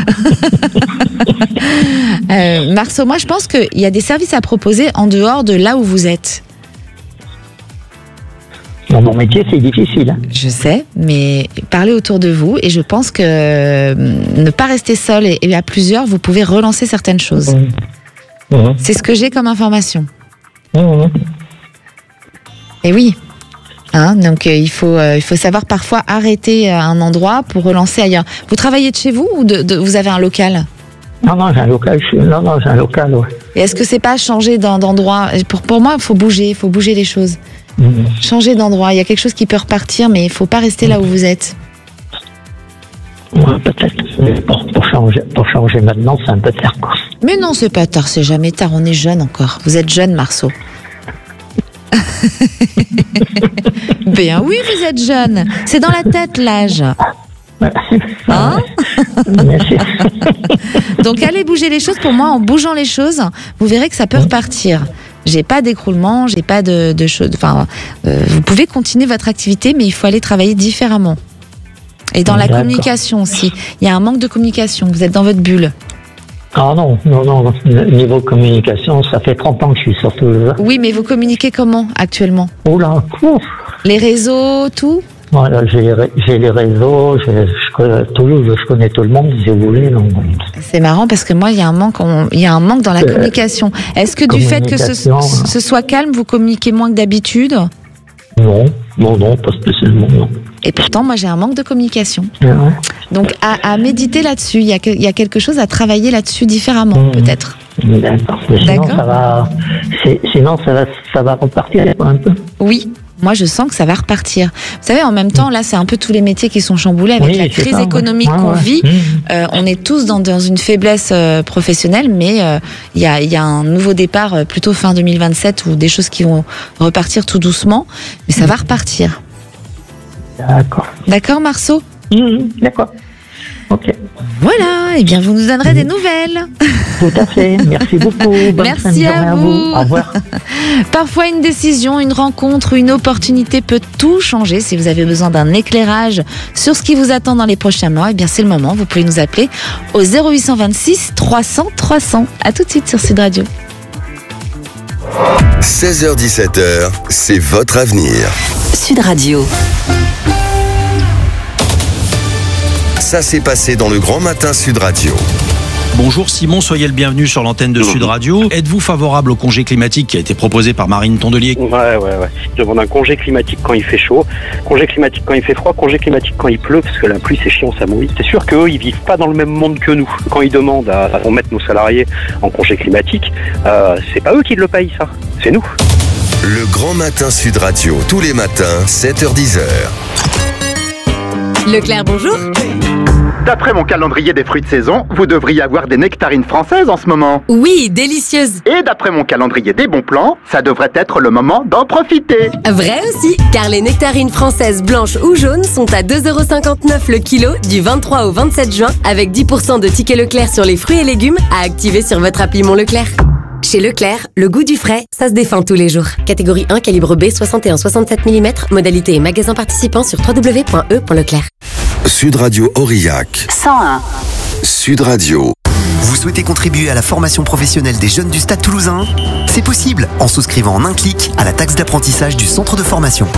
euh, Marceau, moi je pense qu'il y a des services à proposer en dehors de là où vous êtes. Dans mon métier c'est difficile. Je sais, mais parlez autour de vous et je pense que euh, ne pas rester seul et, et à plusieurs, vous pouvez relancer certaines choses. Mmh. Mmh. C'est ce que j'ai comme information. Mmh. Et oui. Hein, donc euh, il faut euh, il faut savoir parfois arrêter à un endroit pour relancer ailleurs. Vous travaillez de chez vous ou de, de, vous avez un local? Non non j'ai un local. Je, non non j'ai un local. Ouais. Et est-ce que c'est pas changer d'endroit? Pour pour moi il faut bouger, il faut bouger les choses. Mmh. Changer d'endroit. Il y a quelque chose qui peut repartir, mais il faut pas rester là où vous êtes. Ouais, peut-être. Mais pour, pour changer pour changer maintenant c'est un peu tard quoi. Mais non c'est pas tard, c'est jamais tard. On est jeune encore. Vous êtes jeune Marceau. Ben oui, vous êtes jeune. C'est dans la tête l'âge. Hein? Donc allez bouger les choses. Pour moi, en bougeant les choses, vous verrez que ça peut repartir. J'ai pas d'écroulement, j'ai pas de, de choses. Enfin, euh, vous pouvez continuer votre activité, mais il faut aller travailler différemment. Et dans la communication aussi. Il y a un manque de communication. Vous êtes dans votre bulle. Ah non, non, non, niveau communication, ça fait trente ans que je suis sur Toulouse. Oui, mais vous communiquez comment actuellement? Oh là, ouf. Les réseaux, tout? Voilà, j'ai, j'ai les réseaux, j'ai, je connais, Toulouse, je connais tout le monde, si vous voulez. Donc... C'est marrant parce que moi, il y a un manque, on, il y a un manque dans la euh, communication. Est-ce que du fait que ce, ce soit calme, vous communiquez moins que d'habitude? Non, non, non, pas spécialement, non. Et pourtant, moi, j'ai un manque de communication. Ouais. Donc, à, à méditer là-dessus, il y, a, il y a quelque chose à travailler là-dessus différemment, mmh. peut-être. D'accord. Mais sinon, D'accord. Ça va, c'est, sinon ça, va, ça va repartir un peu. Oui. Moi, je sens que ça va repartir. Vous savez, en même temps, là, c'est un peu tous les métiers qui sont chamboulés avec oui, la crise ça, économique ouais. qu'on ouais, vit. Ouais. Euh, on est tous dans, dans une faiblesse euh, professionnelle, mais il euh, y, a, y a un nouveau départ euh, plutôt fin deux mille vingt-sept ou des choses qui vont repartir tout doucement, mais ça mmh. va repartir. D'accord. D'accord, Marceau? Mmh, d'accord. Ok. Voilà, et eh bien vous nous donnerez mmh. des nouvelles. Tout à fait, merci beaucoup. Bonne merci à vous. à vous. Au revoir. Parfois une décision, une rencontre, une opportunité peut tout changer. Si vous avez besoin d'un éclairage sur ce qui vous attend dans les prochains mois, et eh bien c'est le moment. Vous pouvez nous appeler au zéro huit deux six trois cents trois cents. À tout de suite sur Sud Radio. seize heures dix-sept heures, c'est votre avenir. Sud Radio. Ça s'est passé dans le Grand Matin Sud Radio. Bonjour Simon, soyez le bienvenu sur l'antenne de Sud Radio. Êtes-vous favorable au congé climatique qui a été proposé par Marine Tondelier? Ouais, ouais, ouais. Je demande un congé climatique quand il fait chaud, congé climatique quand il fait froid, congé climatique quand il pleut, parce que la pluie c'est chiant, ça mouille. C'est sûr qu'eux, ils vivent pas dans le même monde que nous. Quand ils demandent à, à mettre nos salariés en congé climatique, euh, c'est pas eux qui le payent, ça. C'est nous. Le Grand Matin Sud Radio, tous les matins, sept heures dix heures. Leclerc, bonjour. D'après mon calendrier des fruits de saison, vous devriez avoir des nectarines françaises en ce moment. Oui, délicieuses. Et d'après mon calendrier des bons plans, ça devrait être le moment d'en profiter. Vrai aussi, car les nectarines françaises blanches ou jaunes sont à deux euros cinquante-neuf le kilo du vingt-trois au vingt-sept juin, avec dix pour cent de tickets Leclerc sur les fruits et légumes à activer sur votre appli Mon Leclerc. Chez Leclerc, le goût du frais, ça se défend tous les jours. Catégorie un, calibre B, soixante et un virgule soixante-sept millimètres. Modalité et magasin participant sur w w w point e point leclerc. Sud Radio Aurillac. cent un. Sud Radio. Vous souhaitez contribuer à la formation professionnelle des jeunes du Stade Toulousain ? C'est possible en souscrivant en un clic à la taxe d'apprentissage du centre de formation.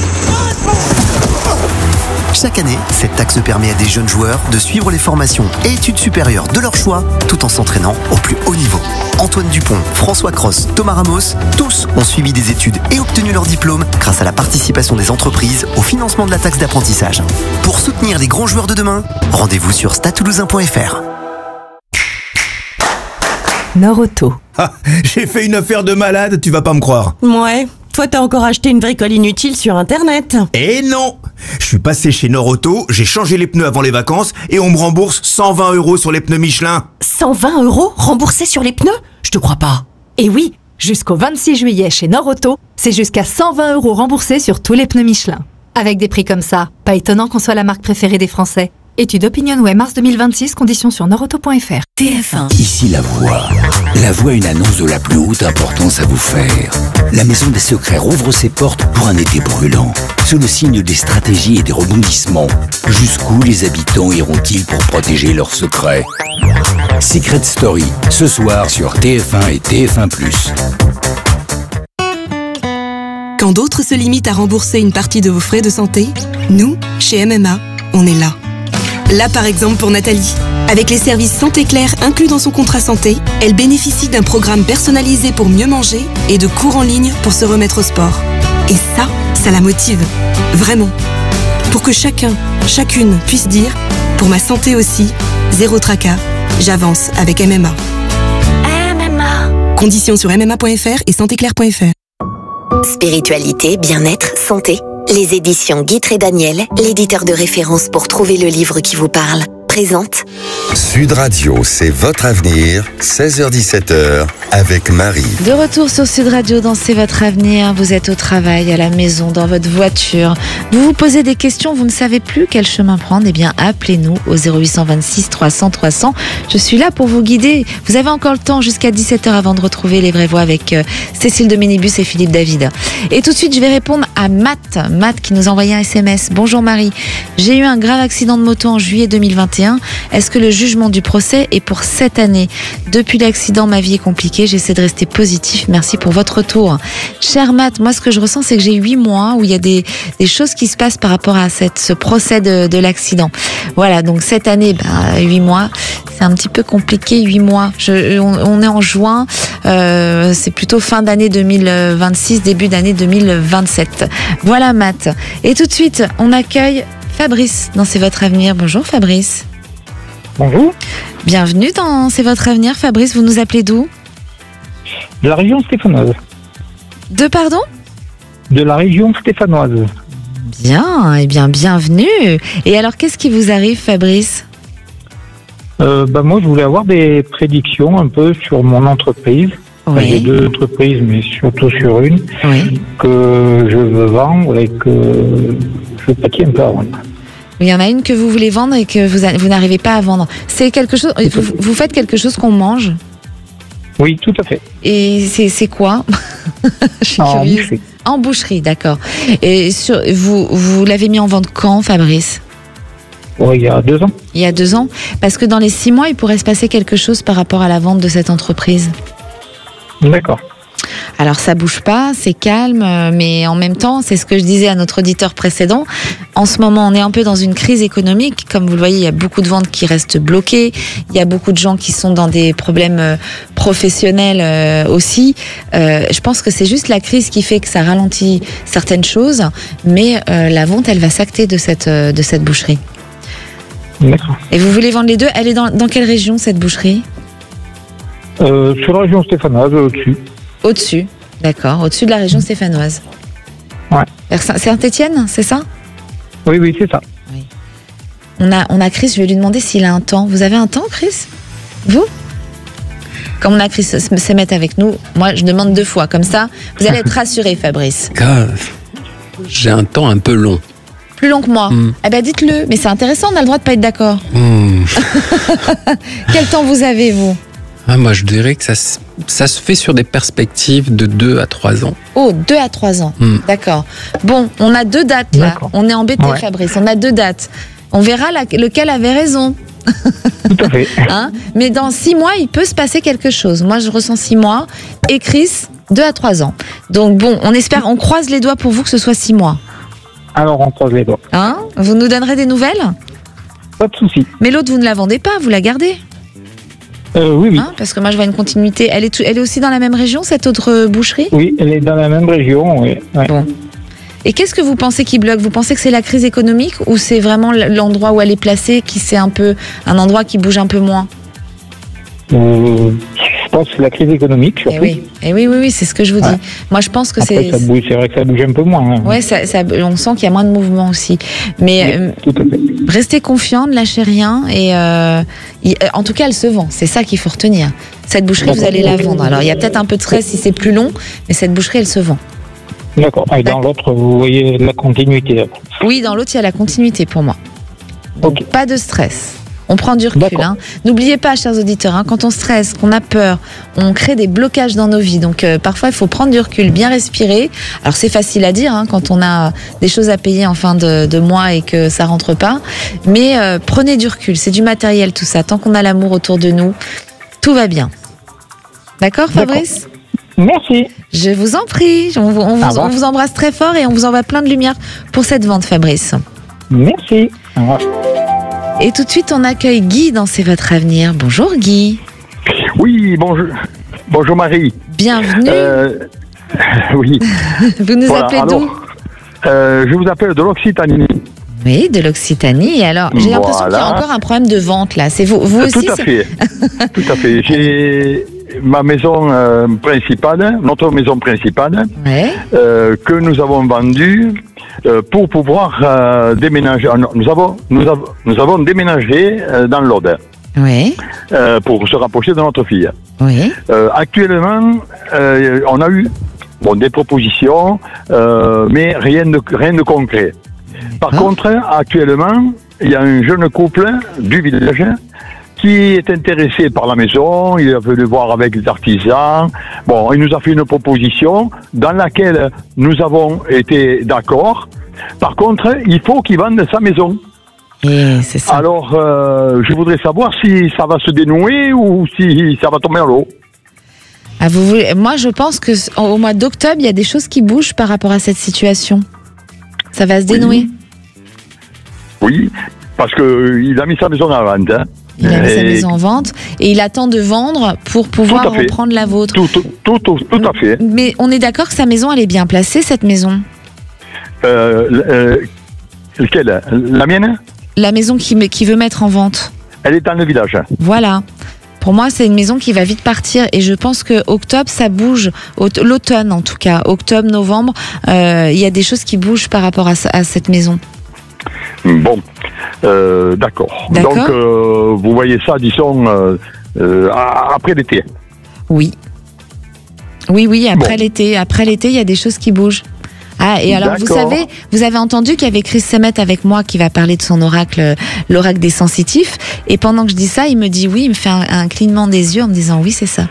Chaque année, cette taxe permet à des jeunes joueurs de suivre les formations et études supérieures de leur choix tout en s'entraînant au plus haut niveau. Antoine Dupont, François Cross, Thomas Ramos, tous ont suivi des études et obtenu leur diplôme grâce à la participation des entreprises au financement de la taxe d'apprentissage. Pour soutenir les grands joueurs de demain, rendez-vous sur stade toulousain point f r. Norauto. Ah, j'ai fait une affaire de malade, tu vas pas me croire. Ouais. Toi, t'as encore acheté une bricole inutile sur Internet. Eh non! Je suis passé chez Norauto, j'ai changé les pneus avant les vacances et on me rembourse cent vingt euros sur les pneus Michelin. cent vingt euros remboursés sur les pneus? Je te crois pas. Et oui, jusqu'au vingt-six juillet chez Norauto, c'est jusqu'à cent vingt euros remboursés sur tous les pneus Michelin. Avec des prix comme ça, pas étonnant qu'on soit la marque préférée des Français. Étude OpinionWay mars deux mille vingt-six, conditions sur norauto point f r. T F un. Ici La Voix. La Voix, une annonce de la plus haute importance à vous faire. La Maison des Secrets rouvre ses portes pour un été brûlant. Sous le signe des stratégies et des rebondissements, jusqu'où les habitants iront-ils pour protéger leurs secrets? Secret Story, ce soir sur T F un et T F un plus. Quand d'autres se limitent à rembourser une partie de vos frais de santé, nous, chez M M A, on est là. Là, par exemple, pour Nathalie. Avec les services Santé Claire inclus dans son contrat santé, elle bénéficie d'un programme personnalisé pour mieux manger et de cours en ligne pour se remettre au sport. Et ça, ça la motive. Vraiment. Pour que chacun, chacune puisse dire « Pour ma santé aussi, zéro tracas, j'avance avec M M A ». M M A. Conditions sur m m a point f r et santé claire point f r. Spiritualité, bien-être, santé. Les éditions Guitry et Daniel, l'éditeur de référence pour trouver le livre qui vous parle, présente Sud Radio, c'est votre avenir, seize heures dix-sept heures, avec Marie. De retour sur Sud Radio dans C'est votre avenir. Vous êtes au travail, à la maison, dans votre voiture. Vous vous posez des questions, vous ne savez plus quel chemin prendre. Eh bien, appelez-nous au zéro huit vingt-six trois cents trois cents. Je suis là pour vous guider. Vous avez encore le temps jusqu'à dix-sept heures avant de retrouver les vraies voix avec euh, Cécile de Minibus et Philippe David. Et tout de suite, je vais répondre à Matt. Matt qui nous a envoyé un S M S. Bonjour Marie. J'ai eu un grave accident de moto en juillet deux mille vingt et un. Est-ce que le jugement du procès est pour cette année? Depuis l'accident, ma vie est compliquée. J'essaie de rester positif. Merci pour votre retour. Cher Matt, moi ce que je ressens, c'est que j'ai huit mois où il y a des, des choses qui se passent par rapport à cette, ce procès de, de l'accident. Voilà, donc cette année, bah, huit mois, c'est un petit peu compliqué, huit mois. Je, on, on est en juin, euh, c'est plutôt fin d'année deux mille vingt-six, début d'année deux mille vingt-sept. Voilà Matt. Et tout de suite, on accueille Fabrice dans C'est votre avenir. Bonjour Fabrice. Bonjour. Bienvenue dans C'est votre avenir. Fabrice, vous nous appelez d'où? De la région stéphanoise. De pardon? De la région stéphanoise. Bien, eh bien, bienvenue. Et alors, qu'est-ce qui vous arrive, Fabrice? euh, bah Moi, je voulais avoir des prédictions un peu sur mon entreprise. Oui. Enfin, j'ai deux entreprises, mais surtout sur une, oui. que je veux vendre et que je pâtis un peu à vendre. Il y en a une que vous voulez vendre et que vous, vous n'arrivez pas à vendre. C'est quelque chose. Vous, vous faites quelque chose qu'on mange? Oui, tout à fait. Et c'est, c'est quoi? Je suis en curieuse. Boucherie. En boucherie, d'accord. Et sur, vous, vous l'avez mis en vente quand, Fabrice? Oh, il y a deux ans. Il y a deux ans? Parce que dans les six mois, il pourrait se passer quelque chose par rapport à la vente de cette entreprise. D'accord. Alors ça bouge pas, c'est calme, mais en même temps, c'est ce que je disais à notre auditeur précédent. En ce moment, on est un peu dans une crise économique. Comme vous le voyez, il y a beaucoup de ventes qui restent bloquées. Il y a beaucoup de gens qui sont dans des problèmes professionnels aussi. Euh, je pense que c'est juste la crise qui fait que ça ralentit certaines choses, mais euh, la vente, elle va s'acter de cette, de cette boucherie. D'accord. Et vous voulez vendre les deux? Elle est dans, dans quelle région, cette boucherie? euh, Sur la région stéphanoise, au-dessus. Au-dessus, d'accord, au-dessus de la région stéphanoise. Ouais. Vers Saint-Étienne, c'est ça? Oui, oui, c'est ça. Oui. On a, on a Chris, je vais lui demander s'il a un temps. Vous avez un temps, Chris? Vous? Comme on a Chris se mettre avec nous, moi je demande deux fois. Comme ça, vous allez être rassuré, Fabrice. J'ai un temps un peu long. Plus long que moi. Mm. Eh ben dites-le, mais c'est intéressant, on a le droit de pas être d'accord. Mm. Quel temps vous avez, vous? Ah, moi je dirais que ça, ça se fait sur des perspectives de deux à trois ans. Oh, deux à trois ans. Mm. D'accord. Bon, on a deux dates là. D'accord. On est embêté, Ouais. Fabrice. On a deux dates. On verra la- lequel avait raison. Tout à fait. Hein? Mais dans six mois, il peut se passer quelque chose. Moi, je ressens six mois. Et Chris, deux à trois ans. Donc bon, on espère, on croise les doigts pour vous que ce soit six mois. Alors, on croise les doigts. Hein? Vous nous donnerez des nouvelles? Pas de souci. Mais l'autre, vous ne la vendez pas, vous la gardez? Euh, oui, oui. Hein? Parce que moi, je vois une continuité. Elle est, tout- elle est aussi dans la même région, cette autre euh, boucherie? Oui, elle est dans la même région, oui. Ouais. Bon. Et qu'est-ce que vous pensez qui bloque? Vous pensez que c'est la crise économique ou c'est vraiment l'endroit où elle est placée qui c'est un peu un endroit qui bouge un peu moins? Euh, je pense que c'est la crise économique, surtout. Eh oui, eh oui, oui, oui, c'est ce que je vous dis. Ouais. Moi, je pense que Après, c'est. ça bouge, c'est vrai que ça bouge un peu moins. Hein. Ouais, ça, ça- on sent qu'il y a moins de mouvement aussi. Mais euh, restez confiant, ne lâchez rien. Et euh, il- en tout cas, elle se vend. C'est ça qu'il faut retenir. Cette boucherie, vous allez la vendre. Alors, il y a peut-être un peu de stress si c'est plus long, mais cette boucherie, elle se vend. D'accord. Et dans l'autre, vous voyez la continuité. Après. Oui, dans l'autre, il y a la continuité pour moi. Donc, pas de stress. On prend du recul. Hein. N'oubliez pas, chers auditeurs, hein, quand on stresse, qu'on a peur, on crée des blocages dans nos vies. Donc, euh, parfois, il faut prendre du recul, bien respirer. Alors, c'est facile à dire hein, quand on a des choses à payer en fin de, de mois et que ça rentre pas. Mais euh, prenez du recul. C'est du matériel, tout ça. Tant qu'on a l'amour autour de nous, tout va bien. D'accord, Fabrice? Merci. Je vous en prie. On, vous- on vous, Au revoir. on vous embrasse très fort et on vous envoie plein de lumière pour cette vente, Fabrice. Merci. Au revoir. Et tout de suite, on accueille Guy dans C'est votre avenir. Bonjour Guy. Oui, bonjour, bonjour Marie. Bienvenue. Euh, oui. Vous nous Voilà, appelez alors, d'où? euh, Je vous appelle de l'Occitanie. Oui, de l'Occitanie. Et alors, j'ai l'impression qu'il y a Voilà. encore un problème de vente là. C'est vous, vous aussi Tout à c'est- fait. Tout à fait. J'ai ma maison euh, principale, notre maison principale, Ouais. euh, que nous avons vendue euh, pour pouvoir euh, déménager. Ah non, Nous avons, nous avons, nous avons déménagé euh, dans l'Aude. Oui. Euh, pour se rapprocher de notre fille. Oui. Euh, actuellement, euh, on a eu bon, des propositions, euh, mais rien de, rien de concret. Par contre, actuellement, il y a un jeune couple du village qui est intéressé par la maison, il est venu voir avec les artisans. Bon, il nous a fait une proposition dans laquelle nous avons été d'accord. Par contre, il faut qu'il vende sa maison. Et c'est ça. Alors, euh, je voudrais savoir si ça va se dénouer ou si ça va tomber à l'eau. Ah, vous voulez- Moi, je pense que c- au mois d'octobre, il y a des choses qui bougent par rapport à cette situation. Ça va se dénouer. Oui, parce que euh, il a mis sa maison à la vente. Hein. Il a mis sa Et- maison en vente et il attend de vendre pour pouvoir Tout à fait. reprendre la vôtre. Tout, tout, tout, tout, tout à fait. Mais on est d'accord que sa maison, elle est bien placée, cette maison. Euh, euh, lequel La mienne La maison qui, me- qui veut mettre en vente. Elle est dans le village. Voilà. Pour moi, c'est une maison qui va vite partir et je pense que octobre, ça bouge. Aut- L'automne, en tout cas. Octobre, novembre, euh, il y a des choses qui bougent par rapport à, ce- à cette maison. Bon, euh, d'accord. D'accord. Donc, euh, vous voyez ça, disons, euh, euh, a- après l'été. Oui. Oui, oui, après Bon. l'été. Après l'été, il y a des choses qui bougent. Ah, et alors, vous D'accord. savez, vous avez entendu qu'il y avait Chris Semet avec moi qui va parler de son oracle, euh, l'oracle des sensitifs. Et pendant que je dis ça, il me dit oui, il me fait un, un clignement des yeux en me disant oui, c'est ça.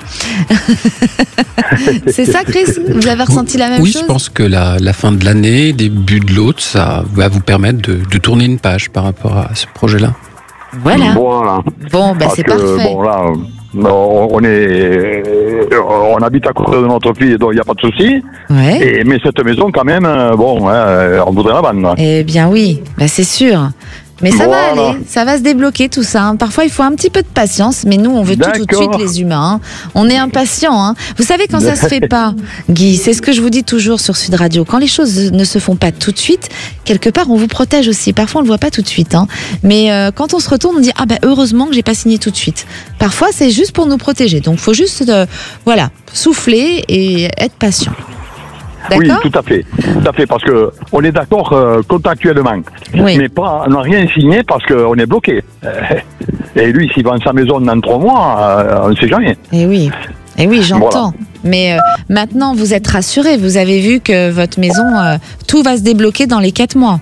C'est ça, Chris? Vous avez ressenti la même Oui, chose? je pense que la, la fin de l'année, début de l'autre, ça va vous permettre de, de tourner une page par rapport à ce projet-là. Voilà. Voilà. Bon, bah, Parce c'est que, parfait. Bon, là, on on est, on habite à côté de notre fille, donc il n'y a pas de souci. Ouais. Et, mais cette maison, quand même, euh, bon, hein, on voudrait la vendre. Eh bien oui, bah c'est sûr. Mais ça va Voilà. aller, ça va se débloquer tout ça. hein. Parfois, il faut un petit peu de patience, mais nous, on veut tout tout de D'accord. suite, les humains. hein. On est impatients. Hein. Vous savez, quand ça se fait pas, Guy, c'est ce que je vous dis toujours sur Sud Radio. Quand les choses ne se font pas tout de suite, quelque part, on vous protège aussi. Parfois, on le voit pas tout de suite. Hein. Mais euh, quand on se retourne, on dit ah bah heureusement que j'ai pas signé tout de suite. Parfois, c'est juste pour nous protéger. Donc, faut juste, euh, voilà, souffler et être patient. Oui, D'accord. tout à fait. Tout à fait, parce que on est d'accord euh, contractuellement. Oui. Mais pas, on n'a rien signé parce qu'on est bloqué. Euh, et lui, s'il vend sa maison dans trois mois, euh, on ne sait jamais. Eh oui. Eh oui, j'entends. Voilà. Mais euh, maintenant, vous êtes rassuré. Vous avez vu que votre maison, euh, tout va se débloquer dans les quatre mois.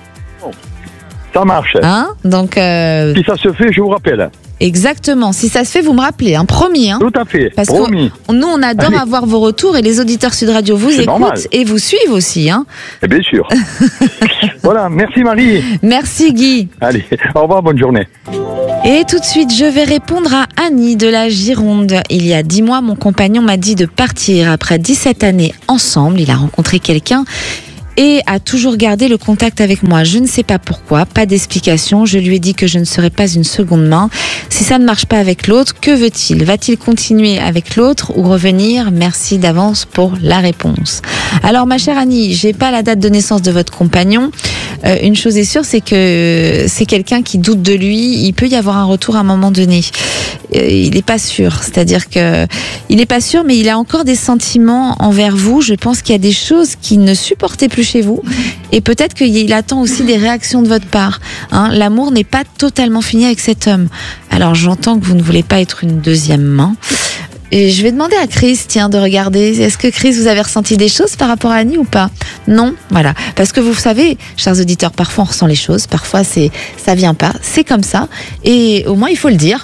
Ça marche. Hein? Donc. Euh, si ça se fait, je vous rappelle. Exactement. Si ça se fait, vous me rappelez, hein, promis. Hein. Tout à fait. Parce promis. que nous, on adore Allez. avoir vos retours et les auditeurs Sud Radio vous C'est écoutent normal. et vous suivent aussi. Hein. Et bien sûr. Voilà, merci Marie. Merci Guy. Allez, au revoir, bonne journée. Et tout de suite, je vais répondre à Annie de la Gironde. Il y a dix mois, mon compagnon m'a dit de partir après dix-sept années ensemble. Il a rencontré quelqu'un et a toujours gardé le contact avec moi. Je ne sais pas pourquoi, pas d'explication. Je lui ai dit que je ne serais pas une seconde main. Si ça ne marche pas avec l'autre, que veut-il? Va-t-il continuer avec l'autre ou revenir? Merci d'avance pour la réponse. Alors, ma chère Annie, j'ai pas la date de naissance de votre compagnon. Euh, une chose est sûre, c'est que c'est quelqu'un qui doute de lui. Il peut y avoir un retour à un moment donné. Euh, il n'est pas sûr. C'est-à-dire que il n'est pas sûr, mais il a encore des sentiments envers vous. Je pense qu'il y a des choses qu'il ne supportait plus chez vous. Et peut-être qu'il attend aussi des réactions de votre part. Hein, l'amour n'est pas totalement fini avec cet homme. Alors j'entends que vous ne voulez pas être une deuxième main. Et je vais demander à Chris, tiens, de regarder. Est-ce que Chris, vous avez ressenti des choses par rapport à Annie ou pas? Non, voilà. Parce que vous savez, chers auditeurs, parfois on ressent les choses, parfois c'est, ça vient pas, c'est comme ça. Et au moins il faut le dire.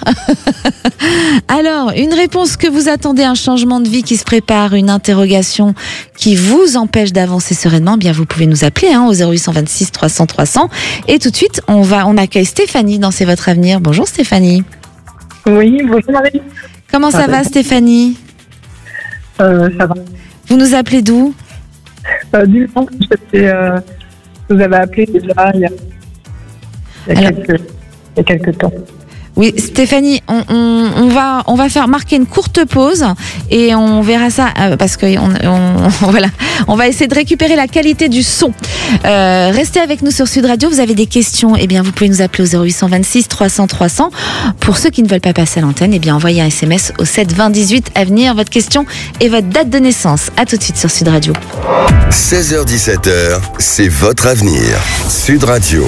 Alors, une réponse que vous attendez, un changement de vie qui se prépare, une interrogation qui vous empêche d'avancer sereinement, bien vous pouvez nous appeler hein, au zéro huit deux six trois cents trois cents. Et tout de suite, on va, on accueille Stéphanie dans C'est votre avenir. Bonjour Stéphanie. Oui, bonjour Marie. Comment ça, Ça va va Stéphanie? Euh, ça va. Vous nous appelez d'où? Euh, du temps, j'étais, euh, vous avez appelé déjà il y a, il y a, Alors- quelques, il y a quelques temps. Oui, Stéphanie, on, on, on va on va faire marquer une courte pause et on verra ça euh, parce que on, on voilà, on va essayer de récupérer la qualité du son. Euh, restez avec nous sur Sud Radio. Vous avez des questions, eh bien vous pouvez nous appeler au zéro huit deux six trois cents trois cents. Pour ceux qui ne veulent pas passer à l'antenne, eh bien envoyez un S M S au sept vingt dix-huit à venir votre question et votre date de naissance. À tout de suite sur Sud Radio. seize heures dix-sept heures, c'est votre avenir. Sud Radio.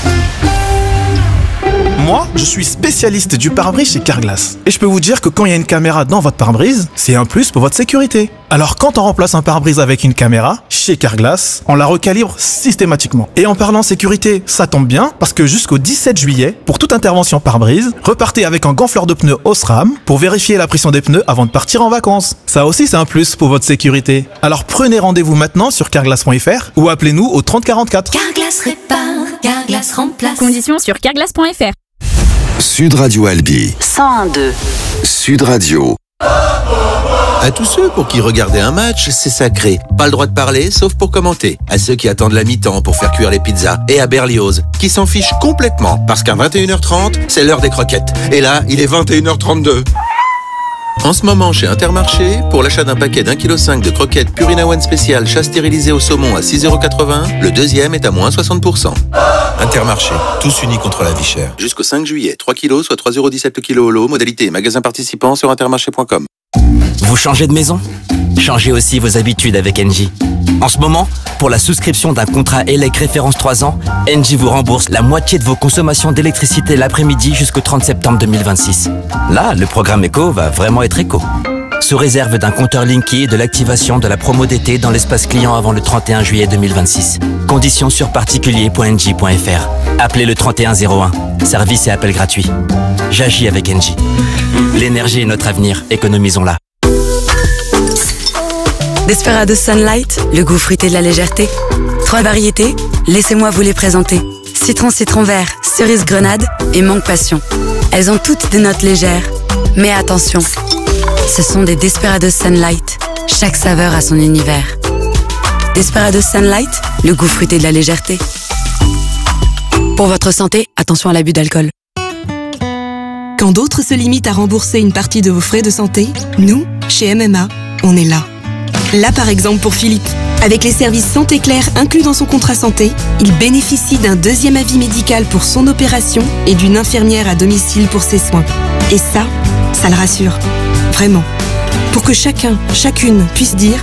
Moi, je suis spécialiste du pare-brise chez Carglass. Et je peux vous dire que quand il y a une caméra dans votre pare-brise, c'est un plus pour votre sécurité. Alors quand on remplace un pare-brise avec une caméra, chez Carglass, on la recalibre systématiquement. Et en parlant sécurité, ça tombe bien, parce que jusqu'au dix-sept juillet, pour toute intervention pare-brise, repartez avec un gonfleur de pneus Osram pour vérifier la pression des pneus avant de partir en vacances. Ça aussi, c'est un plus pour votre sécurité. Alors prenez rendez-vous maintenant sur carglass point f r ou appelez-nous au trente quarante-quatre. Carglass répare, Carglass remplace. Conditions sur carglass point f r. Sud Radio Albi. cent un deux. Sud Radio. À tous ceux pour qui regarder un match, c'est sacré. Pas le droit de parler, sauf pour commenter. À ceux qui attendent la mi-temps pour faire cuire les pizzas. Et à Berlioz, qui s'en fichent complètement. Parce qu'à vingt et une heures trente, c'est l'heure des croquettes. Et là, il est vingt et une heures trente-deux. En ce moment, chez Intermarché, pour l'achat d'un paquet d'un virgule cinq kilos de croquettes Purina One spécial chat stérilisé au saumon à six euros quatre-vingts, le deuxième est à moins soixante pour cent. Intermarché, tous unis contre la vie chère. Jusqu'au cinq juillet, trois kilos, soit trois euros dix-sept le kilo au lot. Modalité magasin participant sur intermarché point com. Vous changez de maison? Changez aussi vos habitudes avec Engie. En ce moment, pour la souscription d'un contrat E L E C référence trois ans, Engie vous rembourse la moitié de vos consommations d'électricité l'après-midi jusqu'au trente septembre deux mille vingt-six. Là, le programme éco va vraiment être éco. Sous réserve d'un compteur Linky et de l'activation de la promo d'été dans l'espace client avant le trente et un juillet deux mille vingt-six. Conditions sur particulier point engie point f r. Appelez le trente et un zéro un. Service et appel gratuit. J'agis avec Engie. L'énergie est notre avenir, économisons-la. Desperados Sunlight, le goût fruité de la légèreté. Trois variétés, laissez-moi vous les présenter. Citron citron vert, cerise grenade et mangue passion. Elles ont toutes des notes légères. Mais attention, ce sont des Desperados Sunlight. Chaque saveur a son univers. Desperados Sunlight, le goût fruité de la légèreté. Pour votre santé, attention à l'abus d'alcool. Quand d'autres se limitent à rembourser une partie de vos frais de santé, nous, chez M M A, on est là. Là par exemple pour Philippe. Avec les services Santé Claire inclus dans son contrat santé, il bénéficie d'un deuxième avis médical pour son opération et d'une infirmière à domicile pour ses soins. Et ça, ça le rassure. Vraiment. Pour que chacun, chacune puisse dire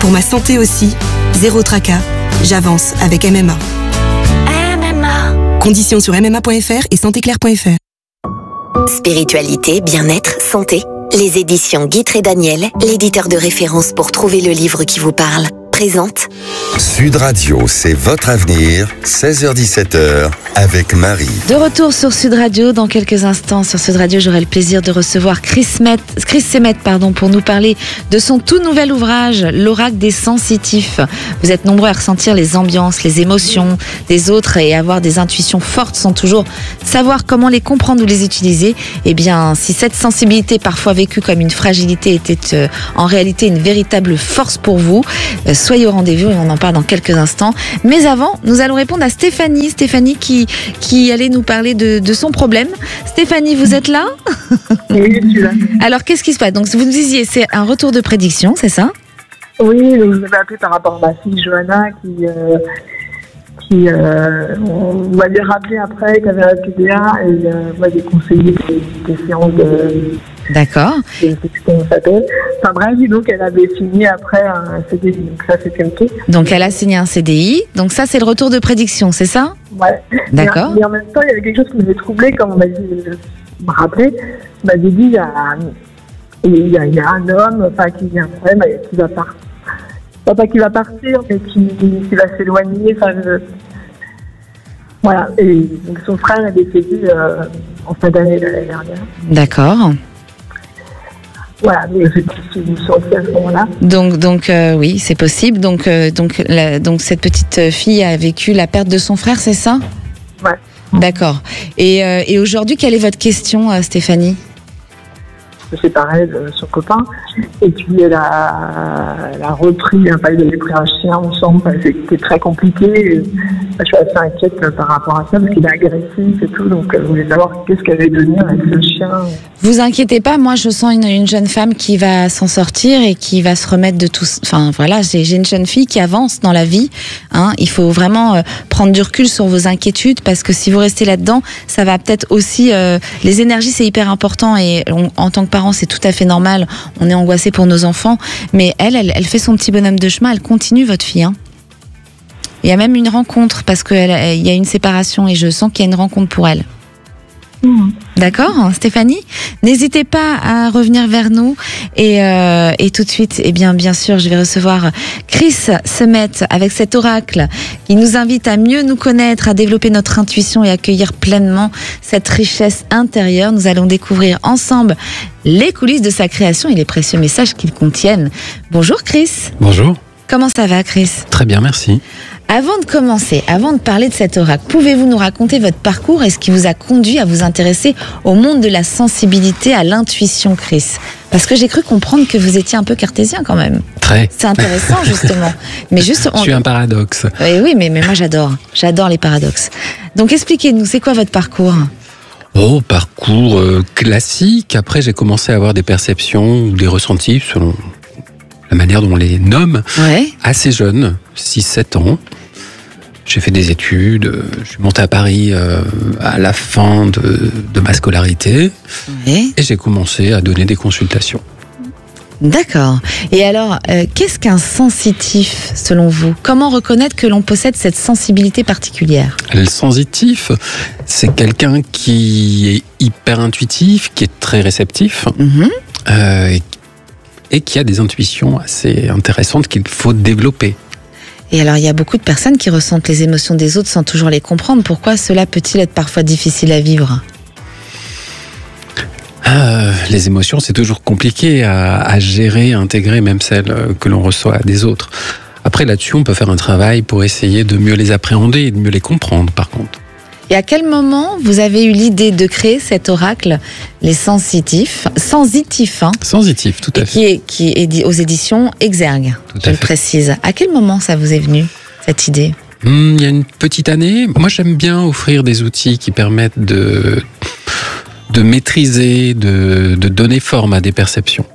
Pour ma santé aussi, zéro tracas, j'avance avec M M A. M M A. Conditions sur m m a point f r et santéclair point f r. Spiritualité, bien-être, santé. Les éditions Guitre et Daniel, l'éditeur de référence pour trouver le livre qui vous parle, présente Sud Radio, c'est votre avenir, seize heures dix-sept heures, avec Marie. De retour sur Sud Radio, dans quelques instants sur Sud Radio, j'aurai le plaisir de recevoir Chris, Met, Chris Semet pardon, pour nous parler de son tout nouvel ouvrage, L'Oracle des sensitifs. Vous êtes nombreux à ressentir les ambiances, les émotions des autres et avoir des intuitions fortes sans toujours savoir comment les comprendre ou les utiliser. Eh bien, si cette sensibilité parfois vécue comme une fragilité était euh, en réalité une véritable force pour vous, euh, soyez au rendez-vous et on en parle dans quelques instants. Mais avant, nous allons répondre à Stéphanie. Stéphanie qui, qui allait nous parler de, de son problème. Stéphanie, vous êtes là ? Oui, je suis là. Alors, qu'est-ce qui se passe ? Donc, vous nous disiez, c'est un retour de prédiction, c'est ça ? Oui, donc je vous avais appelé par rapport à ma fille Johanna qui, euh, qui euh, on m'avait rappelé après qu'elle avait un P D A et euh, moi j'ai conseillé des, des séances de... D'accord. Je sais plus comment ça s'appelle. Enfin bref, donc elle avait signé après un C D I, donc ça c'était ok. Donc elle a signé un C D I, donc ça c'est le retour de prédiction, c'est ça ? Ouais. D'accord. Mais en même temps, il y avait quelque chose qui m'avait troublé quand on m'a dit, me rappeler, on m'avait dit, il y a, il y a, il y a un homme, enfin qui vient après, mais qui va partir. Pas qui va partir, mais qui, qui va s'éloigner, enfin je... Voilà, et donc son frère est décédé euh, en fin d'année l'année dernière. D'accord. Voilà, mais je suis sortie à ce moment-là. Donc, donc euh, oui, c'est possible. Donc, euh, donc, la, donc, cette petite fille a vécu la perte de son frère, c'est ça ? Ouais. D'accord. Et, euh, et aujourd'hui, quelle est votre question, euh, Stéphanie ? Se séparer de son copain, et puis elle a, elle a repris, enfin, ils avaient pris un chien ensemble, enfin, c'était très compliqué. Et, je suis assez inquiète par rapport à ça, parce qu'il est agressif et tout, donc je voulais savoir qu'est-ce qu'elle allait devenir avec ce chien. Vous inquiétez pas, moi je sens une, une jeune femme qui va s'en sortir et qui va se remettre de tout. Enfin voilà, j'ai, j'ai une jeune fille qui avance dans la vie. Hein. Il faut vraiment euh, prendre du recul sur vos inquiétudes parce que si vous restez là-dedans, ça va peut-être aussi. Euh, les énergies c'est hyper important et on, en tant que parent c'est tout à fait normal. On est angoissé pour nos enfants, mais elle, elle, elle fait son petit bonhomme de chemin. Elle continue votre fille. Hein. Il y a même une rencontre parce qu'il y a une séparation et je sens qu'il y a une rencontre pour elle. Mmh. D'accord, Stéphanie ? N'hésitez pas à revenir vers nous et, euh, et tout de suite, eh bien, bien sûr, je vais recevoir Chris Semet avec cet oracle qui nous invite à mieux nous connaître, à développer notre intuition et accueillir pleinement cette richesse intérieure. Nous allons découvrir ensemble les coulisses de sa création et les précieux messages qu'ils contiennent. Bonjour Chris. Bonjour. Comment ça va Chris ? Très bien, merci. Avant de commencer, avant de parler de cet oracle, pouvez-vous nous raconter votre parcours et ce qui vous a conduit à vous intéresser au monde de la sensibilité, à l'intuition, Chris ? Parce que j'ai cru comprendre que vous étiez un peu cartésien quand même. Très. C'est intéressant justement. Mais juste, on... Je suis un paradoxe. Oui, oui, mais, mais moi j'adore. J'adore les paradoxes. Donc expliquez-nous, c'est quoi votre parcours ? Oh, parcours euh, classique. Après, j'ai commencé à avoir des perceptions ou des ressentis selon la manière dont on les nomme. Ouais. Assez jeune, six sept ans. J'ai fait des études, je suis monté à Paris euh, à la fin de, de ma scolarité. Ouais. Et j'ai commencé à donner des consultations. D'accord. Et alors, euh, qu'est-ce qu'un sensitif selon vous ? Comment reconnaître que l'on possède cette sensibilité particulière ? Le sensitif, c'est quelqu'un qui est hyper intuitif, qui est très réceptif, mmh. euh, et, et qui a des intuitions assez intéressantes qu'il faut développer. Et alors, il y a beaucoup de personnes qui ressentent les émotions des autres sans toujours les comprendre. Pourquoi cela peut-il être parfois difficile à vivre ? euh, Les émotions, c'est toujours compliqué à, à gérer, à intégrer, même celles que l'on reçoit des autres. Après, là-dessus, on peut faire un travail pour essayer de mieux les appréhender et de mieux les comprendre, par contre. Et à quel moment vous avez eu l'idée de créer cet oracle, les sensitifs, sensitifs, hein, sensitif, tout à et fait, qui est, qui est dit aux éditions Exergue, tout je le précise. À quel moment ça vous est venu, cette idée ? Hum, il y a une petite année. Moi, j'aime bien offrir des outils qui permettent de, de maîtriser, de, de donner forme à des perceptions.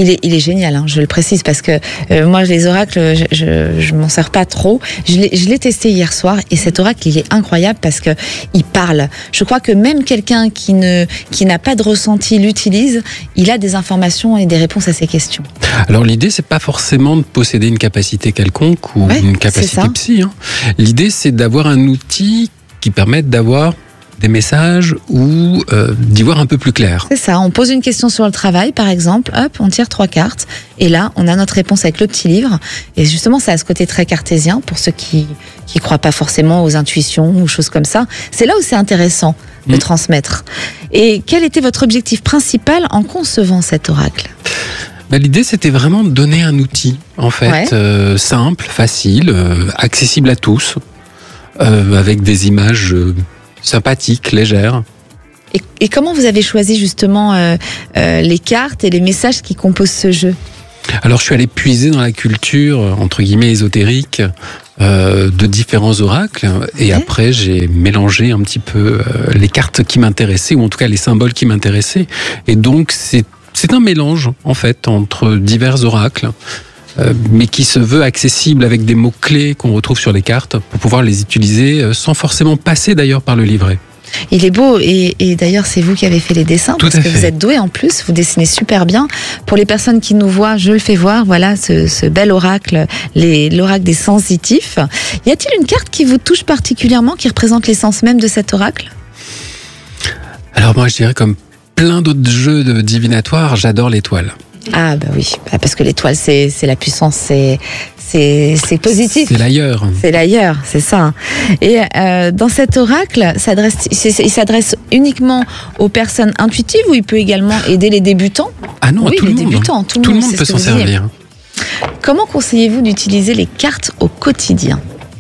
Il est, il est génial, hein, je le précise, parce que euh, moi, les oracles, je, je, je m'en sers pas trop. Je l'ai, je l'ai testé hier soir, et cet oracle, il est incroyable parce que il parle. Je crois que même quelqu'un qui ne, qui n'a pas de ressenti l'utilise, il a des informations et des réponses à ses questions. Alors l'idée, c'est pas forcément de posséder une capacité quelconque ou ouais, une capacité psy. Hein. L'idée, c'est d'avoir un outil qui permette d'avoir des messages ou euh, d'y voir un peu plus clair. C'est ça, on pose une question sur le travail, par exemple, hop, on tire trois cartes, et là, on a notre réponse avec le petit livre, et justement, ça a ce côté très cartésien, pour ceux qui qui croient pas forcément aux intuitions ou choses comme ça. C'est là où c'est intéressant de mmh. transmettre. Et quel était votre objectif principal en concevant cet oracle ? Ben, l'idée, c'était vraiment de donner un outil, en fait, ouais. euh, simple, facile, euh, accessible à tous, euh, avec des images... Euh, sympathique, légère. Et, et comment vous avez choisi justement euh, euh, les cartes et les messages qui composent ce jeu ? Alors je suis allé puiser dans la culture, entre guillemets, ésotérique euh, de différents oracles, et ouais. après j'ai mélangé un petit peu euh, les cartes qui m'intéressaient, ou en tout cas les symboles qui m'intéressaient, et donc c'est, c'est un mélange en fait entre divers oracles. Euh, mais qui se veut accessible avec des mots-clés qu'on retrouve sur les cartes pour pouvoir les utiliser euh, sans forcément passer d'ailleurs par le livret. Il est beau et, et d'ailleurs c'est vous qui avez fait les dessins Tout parce que fait. Vous êtes doué en plus, vous dessinez super bien. Pour les personnes qui nous voient, je le fais voir, voilà ce, ce bel oracle, les, l'oracle des sensitifs. Y a-t-il une carte qui vous touche particulièrement, qui représente l'essence même de cet oracle ? Alors moi je dirais comme plein d'autres jeux de divinatoires, j'adore l'étoile. Ah bah oui, parce que l'étoile c'est c'est la puissance, c'est c'est c'est positif. C'est l'ailleurs. C'est l'ailleurs, c'est ça. Et euh, dans cet oracle, s'adresse il s'adresse uniquement aux personnes intuitives ou il peut également aider les débutants ? Ah non, oui, à tout les le monde. débutants, tout le tout monde, le monde peut s'en servir. Comment conseillez-vous d'utiliser les cartes au quotidien ?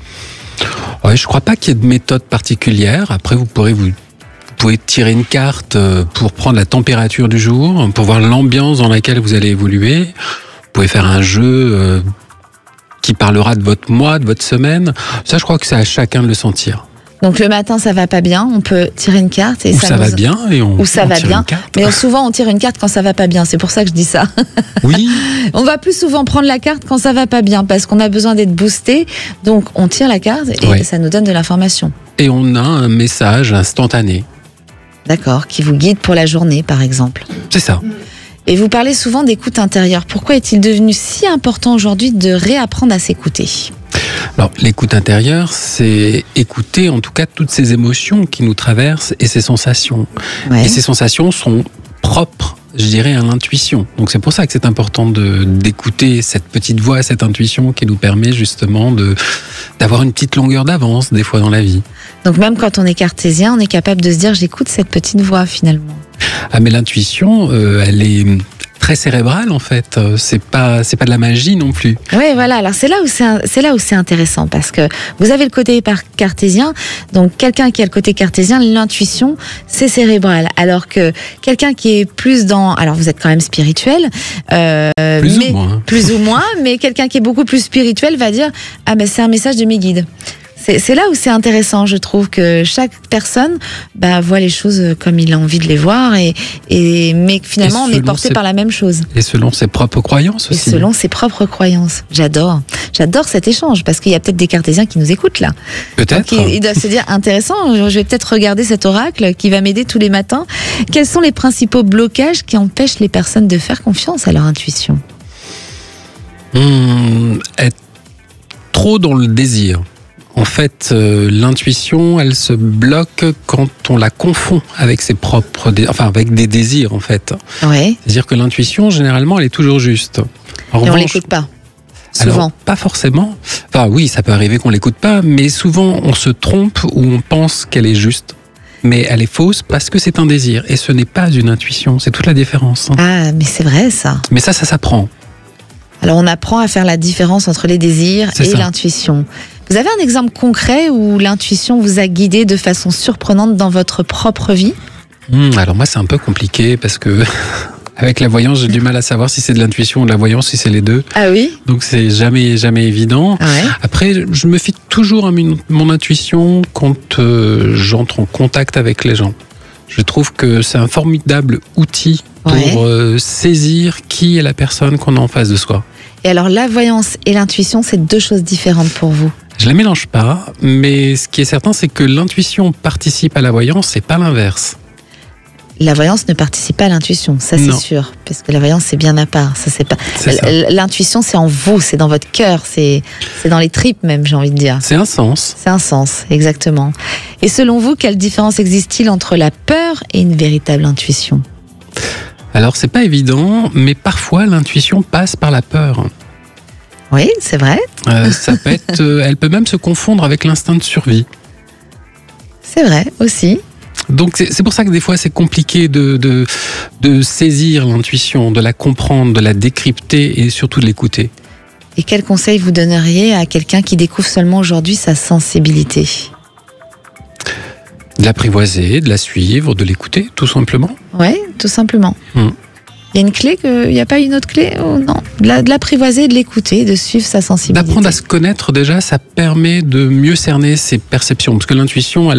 Ouais, je crois pas qu'il y ait de méthode particulière. Après, vous pourrez vous Vous pouvez tirer une carte pour prendre la température du jour, pour voir l'ambiance dans laquelle vous allez évoluer. Vous pouvez faire un jeu qui parlera de votre mois, de votre semaine. Ça, je crois que c'est à chacun de le sentir. Donc le matin, ça va pas bien, on peut tirer une carte. Et Ou ça, ça nous... va bien et on, Ou ça on va tire bien. une carte. Mais souvent, on tire une carte quand ça va pas bien. C'est pour ça que je dis ça. Oui. On va plus souvent prendre la carte quand ça va pas bien parce qu'on a besoin d'être boosté. Donc on tire la carte et ouais. ça nous donne de l'information. Et on a un message instantané. D'accord, qui vous guide pour la journée, par exemple. C'est ça. Et vous parlez souvent d'écoute intérieure. Pourquoi est-il devenu si important aujourd'hui de réapprendre à s'écouter ? Alors, l'écoute intérieure, c'est écouter en tout cas toutes ces émotions qui nous traversent et ces sensations. Ouais. Et ces sensations sont propres, je dirais, à l'intuition. Donc c'est pour ça que c'est important de, d'écouter cette petite voix, cette intuition qui nous permet justement de, d'avoir une petite longueur d'avance des fois dans la vie. Donc même quand on est cartésien, on est capable de se dire j'écoute cette petite voix finalement. Ah mais l'intuition, euh, elle est très cérébrale en fait. C'est pas c'est pas de la magie non plus. Oui voilà. Alors c'est là où c'est c'est là où c'est intéressant parce que vous avez le côté cartésien. Donc quelqu'un qui a le côté cartésien, l'intuition c'est cérébral. Alors que quelqu'un qui est plus dans, alors vous êtes quand même spirituel, euh, plus mais ou moins. plus ou moins, mais quelqu'un qui est beaucoup plus spirituel va dire ah ben c'est un message de mes guides. C'est, c'est là où c'est intéressant, je trouve, que chaque personne bah, voit les choses comme il a envie de les voir, et, et, mais finalement on est porté ses, par la même chose. Et selon ses propres croyances aussi. Et selon ses propres croyances. J'adore. J'adore cet échange, parce qu'il y a peut-être des cartésiens qui nous écoutent là. Peut-être. Donc, ils, ils doivent se dire, intéressant, je vais peut-être regarder cet oracle qui va m'aider tous les matins. Quels sont les principaux blocages qui empêchent les personnes de faire confiance à leur intuition ? Mmh, être trop dans le désir. En fait, euh, l'intuition, elle se bloque quand on la confond avec ses propres, dé- enfin avec des désirs en fait. Ouais. C'est-à-dire que l'intuition, généralement, elle est toujours juste. En Et revanche, on l'écoute pas. Souvent. Alors, pas forcément. Enfin, oui, ça peut arriver qu'on l'écoute pas, mais souvent on se trompe ou on pense qu'elle est juste. Mais elle est fausse parce que c'est un désir et ce n'est pas une intuition. C'est toute la différence. Ah, mais c'est vrai ça. Mais ça, ça s'apprend. Alors on apprend à faire la différence entre les désirs c'est et ça. l'intuition. Vous avez un exemple concret où l'intuition vous a guidé de façon surprenante dans votre propre vie ? Mmh, alors moi, c'est un peu compliqué parce que avec la voyance, j'ai du mal à savoir si c'est de l'intuition ou de la voyance, si c'est les deux. Ah oui ? Donc c'est jamais jamais évident. Ah ouais. Après, je me fie toujours à mon, mon intuition quand euh, j'entre en contact avec les gens. Je trouve que c'est un formidable outil pour Ouais. euh, saisir qui est la personne qu'on a en face de soi. Et alors, la voyance et l'intuition, c'est deux choses différentes pour vous. Je la mélange pas, mais ce qui est certain, c'est que l'intuition participe à la voyance et pas l'inverse. La voyance ne participe pas à l'intuition, ça c'est Non. sûr, parce que la voyance c'est bien à part. Ça c'est pas. C'est ça. L- L'intuition c'est en vous, c'est dans votre cœur, c'est c'est dans les tripes même, j'ai envie de dire. C'est un sens. C'est un sens, exactement. Et selon vous, quelle différence existe-t-il entre la peur et une véritable intuition ? Alors c'est pas évident, mais parfois l'intuition passe par la peur. Oui, c'est vrai. Euh, ça peut être, euh, elle peut même se confondre avec l'instinct de survie. C'est vrai aussi. Donc c'est c'est pour ça que des fois c'est compliqué de, de, de saisir l'intuition, de la comprendre, de la décrypter et surtout de l'écouter. Et quel conseil vous donneriez à quelqu'un qui découvre seulement aujourd'hui sa sensibilité ? De l'apprivoiser, de la suivre, de l'écouter, tout simplement. Oui, tout simplement. Mm. Il y a une clé, que... il n'y a pas une autre clé ou non ? De la- de l'apprivoiser, de l'écouter, de suivre sa sensibilité. D'apprendre à se connaître déjà, ça permet de mieux cerner ses perceptions, parce que l'intuition, elle